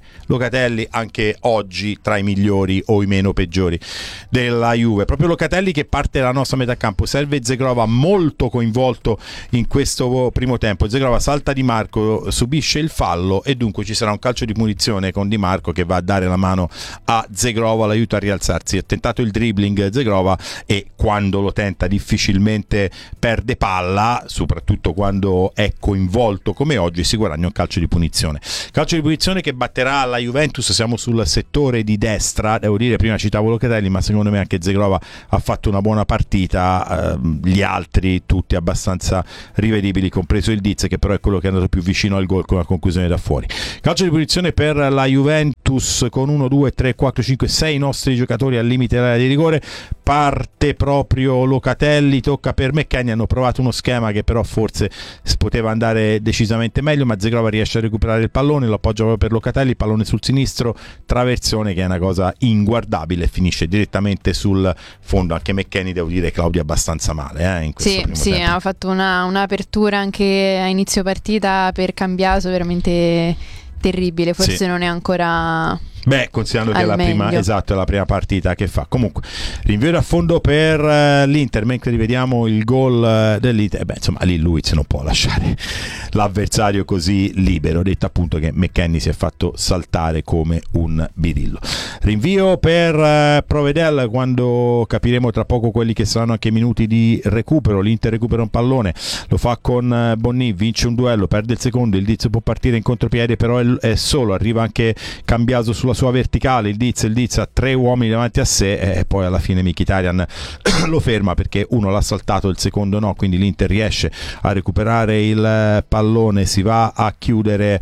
Locatelli anche oggi tra i migliori o i meno peggiori della Juve. Proprio Locatelli che parte dalla nostra metà campo, serve Zegrova molto coinvolto in questo primo tempo. Zegrova salta Di Marco, subisce il fallo e dunque ci sarà un calcio di punizione con Di Marco che va a dare la mano a Zegrova, l'aiuta a rialzarsi. Ha tentato il dribbling Zegrova e quando lo tenta difficilmente perde palla, soprattutto quando è coinvolto come oggi si guadagna un calcio di punizione. Calcio di punizione che batterà la Juventus. Siamo sul settore di destra, devo dire, prima citavo Locatelli, ma secondo me anche Zegrova ha fatto una buona partita, eh, gli altri tutti abbastanza rivedibili, compreso il Diz che però è quello che è andato più vicino al gol con la conclusione da fuori. Calcio di punizione per la Juventus con uno, due, tre, quattro, cinque, sei nostri giocatori al limite dell'area di rigore. Parte proprio Locatelli, tocca per McKennie, hanno provato uno schema che però forse poteva andare decisamente meglio, ma Zegrova riesce a recuperare il pallone, lo appoggia proprio per Locatelli, il pallone sul sinistro, traversone che è una cosa inguardabile, finisce direttamente sul fondo. Anche McKennie, devo dire, Claudia, abbastanza male eh, in questo sì, primo sì, tempo. ha fatto una, un'apertura anche a inizio partita per Cambiaso veramente terribile, forse sì. Non è ancora... Beh, considerando che è la prima, esatto, è la prima partita che fa. Comunque, rinvio da fondo per uh, l'Inter, mentre rivediamo il gol uh, dell'Inter. Eh beh, insomma, lì Luiz non può lasciare l'avversario così libero. Detto appunto che McKennie si è fatto saltare come un birillo. Rinvio per uh, Provedel, quando capiremo tra poco quelli che saranno anche minuti di recupero. L'Inter recupera un pallone, lo fa con uh, Bonni, vince un duello, perde il secondo, il Diz può partire in contropiede, però è, è solo, arriva anche Cambiaso sulla sua verticale, il Diz, il Diz ha tre uomini davanti a sé e poi alla fine Mkhitaryan lo ferma perché uno l'ha saltato, il secondo no, quindi l'Inter riesce a recuperare il pallone, si va a chiudere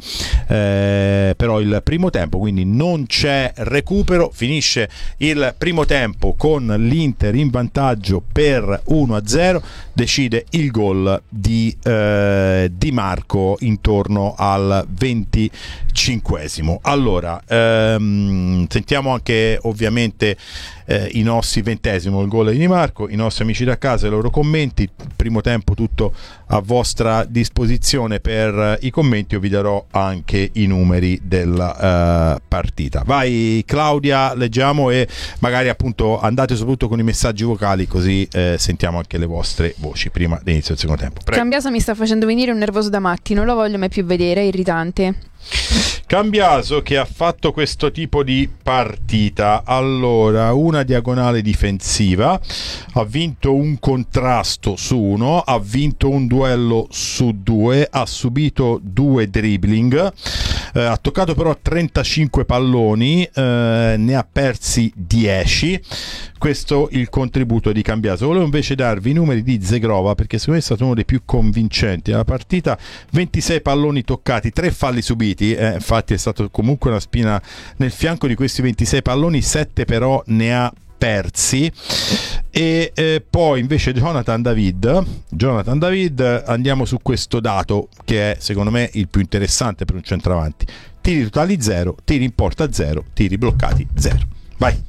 eh, però il primo tempo, quindi non c'è recupero, finisce il primo tempo con l'Inter in vantaggio per uno a zero, decide il gol di eh, Di Marco intorno al venticinquesimo. Allora ehm, sentiamo anche ovviamente eh, i nostri ventesimo, il gol di Di Marco, i nostri amici da casa, i loro commenti. Primo tempo tutto a vostra disposizione per eh, i commenti, io vi darò anche i numeri della eh, partita. Vai Claudia, leggiamo e magari appunto andate soprattutto con i messaggi vocali, così eh, sentiamo anche le vostre voci prima dell'inizio del secondo tempo. Prego. Cambiaso mi sta facendo venire un nervoso da matti, non lo voglio mai più vedere, è irritante. Cambiaso che ha fatto questo tipo di partita. Allora, una diagonale difensiva, ha vinto un contrasto su uno, ha vinto un duello su due, ha subito due dribbling, eh, ha toccato però trentacinque palloni, eh, ne ha persi dieci. Questo il contributo di Cambiaso. Volevo invece darvi i numeri di Zegrova perché secondo me è stato uno dei più convincenti della partita. Ventisei palloni toccati, tre falli subiti, eh, infatti è stato comunque una spina nel fianco. Di questi ventisei palloni, sette però ne ha persi. E eh, poi invece Jonathan David Jonathan David andiamo su questo dato che è secondo me il più interessante per un centravanti: tiri totali zero, tiri in porta zero, tiri bloccati zero. Vai.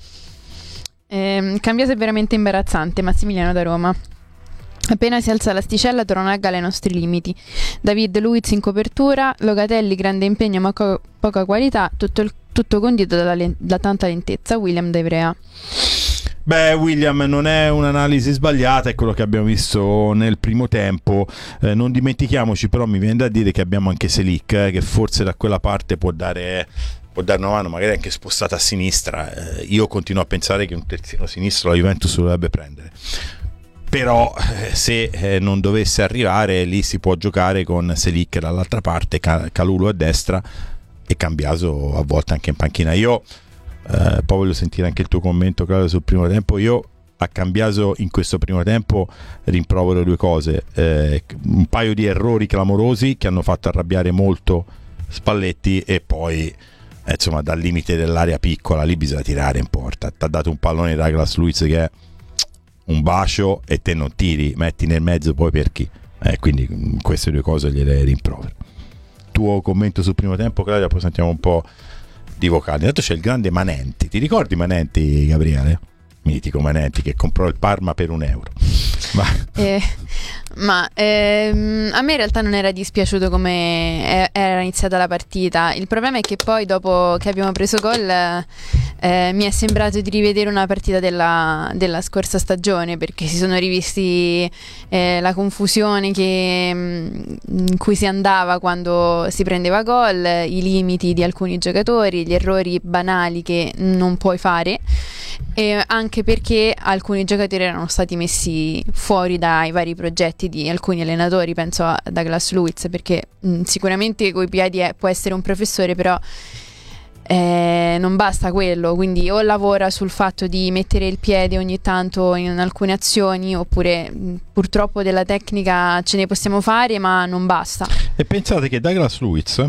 Eh, Cambiaso è veramente imbarazzante. Massimiliano da Roma. Appena si alza l'asticella torna a galla ai nostri limiti. David Luiz in copertura, Locatelli grande impegno ma co- poca qualità, tutto, il, tutto condito da, len- da tanta lentezza. William De Vrea. Beh, William, non è un'analisi sbagliata, è quello che abbiamo visto nel primo tempo. Eh, non dimentichiamoci però, mi viene da dire che abbiamo anche Selic, eh, che forse da quella parte può dare... può dare una mano, magari anche spostata a sinistra. Eh, io continuo a pensare che un terzino sinistro la Juventus lo dovrebbe prendere, però eh, se eh, non dovesse arrivare, lì si può giocare con Selic dall'altra parte, Calulu a destra e Cambiaso a volte anche in panchina. Io eh, poi voglio sentire anche il tuo commento, Claudio, sul primo tempo. Io a Cambiaso in questo primo tempo rimprovero due cose: eh, un paio di errori clamorosi che hanno fatto arrabbiare molto Spalletti, e poi eh, insomma dal limite dell'area piccola lì bisogna tirare in porta. Ti ha dato un pallone Douglas Luiz che è un bacio e te non tiri, metti nel mezzo poi per chi? Eh, quindi queste due cose gliele rimprovero. Tuo commento sul primo tempo, Claudia, poi sentiamo un po' di vocali. Intanto c'è il grande Manenti. Ti ricordi Manenti, Gabriele? mitico Manenti che comprò il Parma per un euro. Ma, eh, ma ehm, a me in realtà non era dispiaciuto come era iniziata la partita. Il problema è che poi dopo che abbiamo preso gol eh, mi è sembrato di rivedere una partita della, della scorsa stagione, perché si sono rivisti eh, la confusione che, in cui si andava quando si prendeva gol, i limiti di alcuni giocatori, gli errori banali che non puoi fare, e anche perché alcuni giocatori erano stati messi fuori dai vari progetti di alcuni allenatori. Penso a Douglas Luiz, perché mh, sicuramente coi piedi è, può essere un professore, però eh, non basta quello, quindi o lavora sul fatto di mettere il piede ogni tanto in alcune azioni, oppure mh, purtroppo della tecnica ce ne possiamo fare, ma non basta. E pensate che Douglas Luiz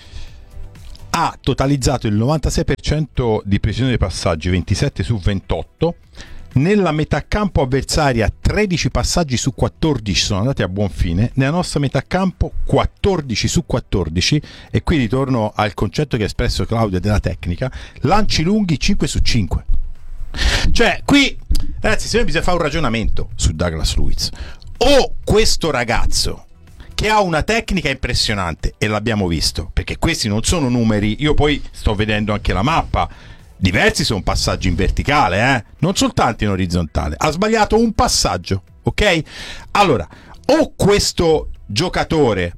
ha totalizzato il novantasei per cento di precisione dei passaggi, ventisette su ventotto. Nella metà campo avversaria tredici passaggi su quattordici sono andati a buon fine. Nella nostra metà campo quattordici su quattordici. E qui ritorno al concetto che ha espresso Claudio della tecnica: lanci lunghi cinque su cinque. Cioè qui, ragazzi, se bisogna fare un ragionamento su Douglas Luiz. O questo ragazzo, che ha una tecnica impressionante, e l'abbiamo visto, perché questi non sono numeri, io poi sto vedendo anche la mappa, diversi sono passaggi in verticale, eh? Non soltanto in orizzontale, ha sbagliato un passaggio, ok? Allora, o questo giocatore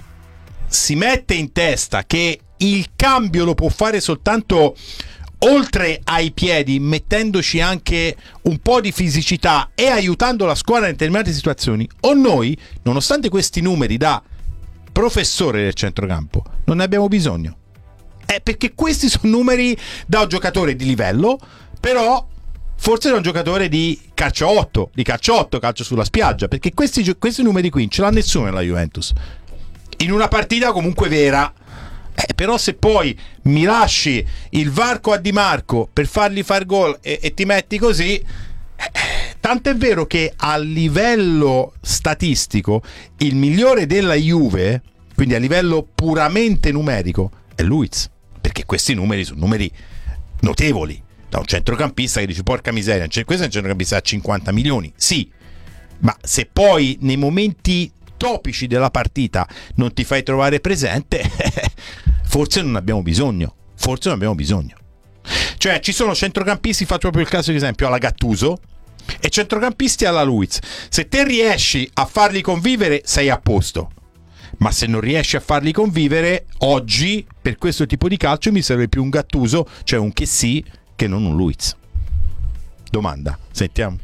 si mette in testa che il cambio lo può fare soltanto oltre ai piedi, mettendoci anche un po' di fisicità e aiutando la squadra in determinate situazioni, o noi, nonostante questi numeri da professore del centrocampo, non ne abbiamo bisogno. Eh, perché questi sono numeri da un giocatore di livello, però forse da un giocatore di calcio otto, di calcio otto, calcio sulla spiaggia, perché questi, questi numeri qui non ce l'ha nessuno nella Juventus. In una partita comunque vera. Eh, però se poi mi lasci il varco a Di Marco per fargli far gol e, e ti metti così, eh, tanto è vero che a livello statistico il migliore della Juve, quindi a livello puramente numerico, è Luiz, perché questi numeri sono numeri notevoli da un centrocampista che dice porca miseria, questo è un centrocampista a cinquanta milioni, sì, ma se poi nei momenti topici della partita non ti fai trovare presente, forse non abbiamo bisogno, forse non abbiamo bisogno. Cioè ci sono centrocampisti, faccio proprio il caso di esempio alla Gattuso, e centrocampisti alla Luiz. Se te riesci a farli convivere sei a posto, ma se non riesci a farli convivere, oggi per questo tipo di calcio mi serve più un Gattuso, cioè un che sì, che non un Luiz. Domanda, sentiamo.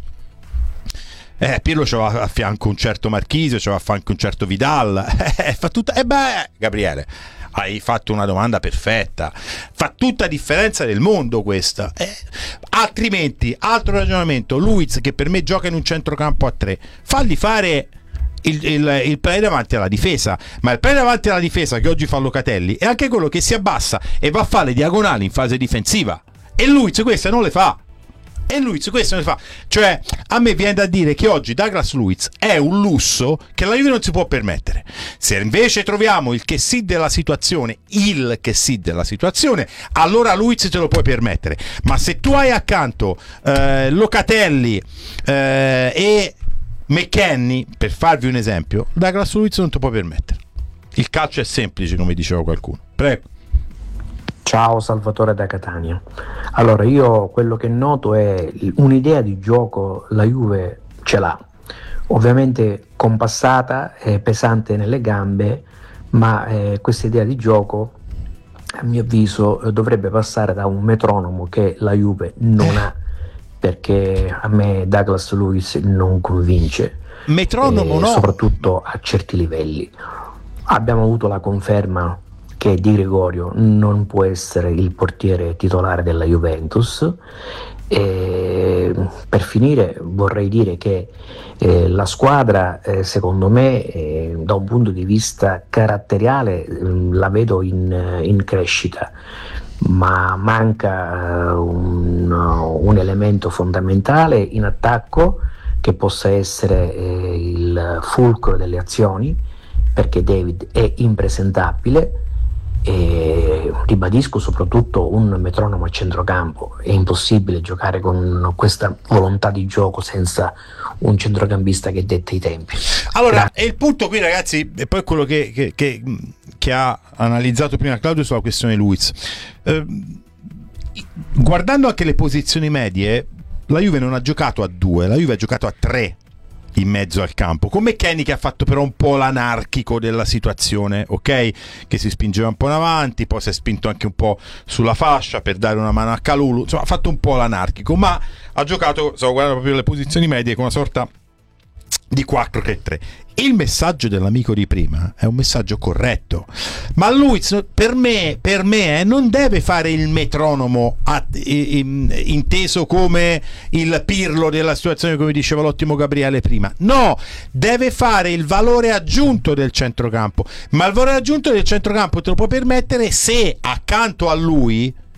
Eh, Pirlo c'aveva a fianco un certo Marchisio, c'aveva a fianco un certo Vidal. Eh, fa tutta. E eh beh, Gabriele, hai fatto una domanda perfetta. Fa tutta differenza del mondo questa. Eh, altrimenti, altro ragionamento. Luiz, che per me gioca in un centrocampo a tre, falli fare il, il, il play davanti alla difesa. Ma il play davanti alla difesa che oggi fa Locatelli è anche quello che si abbassa e va a fare le diagonali in fase difensiva. E Luiz queste non le fa. E Luiz questo ne fa. Cioè a me viene da dire che oggi Douglas Luiz è un lusso che la Juve non si può permettere. Se invece troviamo il che sì della situazione, il che sì della situazione, allora Luiz te lo puoi permettere. Ma se tu hai accanto eh, Locatelli eh, e McKennie, per farvi un esempio, Douglas Luiz non te lo puoi permettere. Il calcio è semplice, come diceva qualcuno. Prego. Ciao, Salvatore da Catania. Allora, io quello che noto è un'idea di gioco, la Juve ce l'ha, ovviamente compassata e pesante nelle gambe, ma eh, questa idea di gioco a mio avviso dovrebbe passare da un metronomo che la Juve non ha, perché a me Douglas Luiz non convince, metronomo eh, no, soprattutto a certi livelli. Abbiamo avuto la conferma che Di Gregorio non può essere il portiere titolare della Juventus. E per finire vorrei dire che eh, la squadra eh, secondo me eh, da un punto di vista caratteriale eh, la vedo in, in crescita, ma manca eh, un, un elemento fondamentale in attacco che possa essere eh, il fulcro delle azioni, perché David è impresentabile. E ribadisco soprattutto un metronomo a centrocampo. È impossibile giocare con questa volontà di gioco senza un centrocampista che detta i tempi. Allora, e il punto qui, ragazzi, e poi quello che, che, che, che ha analizzato prima Claudio sulla questione Luiz, eh, guardando anche le posizioni medie, la Juve non ha giocato a due, la Juve ha giocato a tre in mezzo al campo, con McKennie che ha fatto però un po' l'anarchico della situazione, ok? Che si spingeva un po' in avanti, poi si è spinto anche un po' sulla fascia per dare una mano a Kalulu, insomma ha fatto un po' l'anarchico, ma ha giocato, stavo guardando proprio le posizioni medie, con una sorta di quattro tre tre. Il messaggio dell'amico di prima è un messaggio corretto, ma lui per me, per me eh, non deve fare il metronomo a, in, inteso come il Pirlo della situazione, come diceva l'ottimo Gabriele prima. No, deve fare il valore aggiunto del centrocampo, ma il valore aggiunto del centrocampo te lo puoi permettere se accanto a lui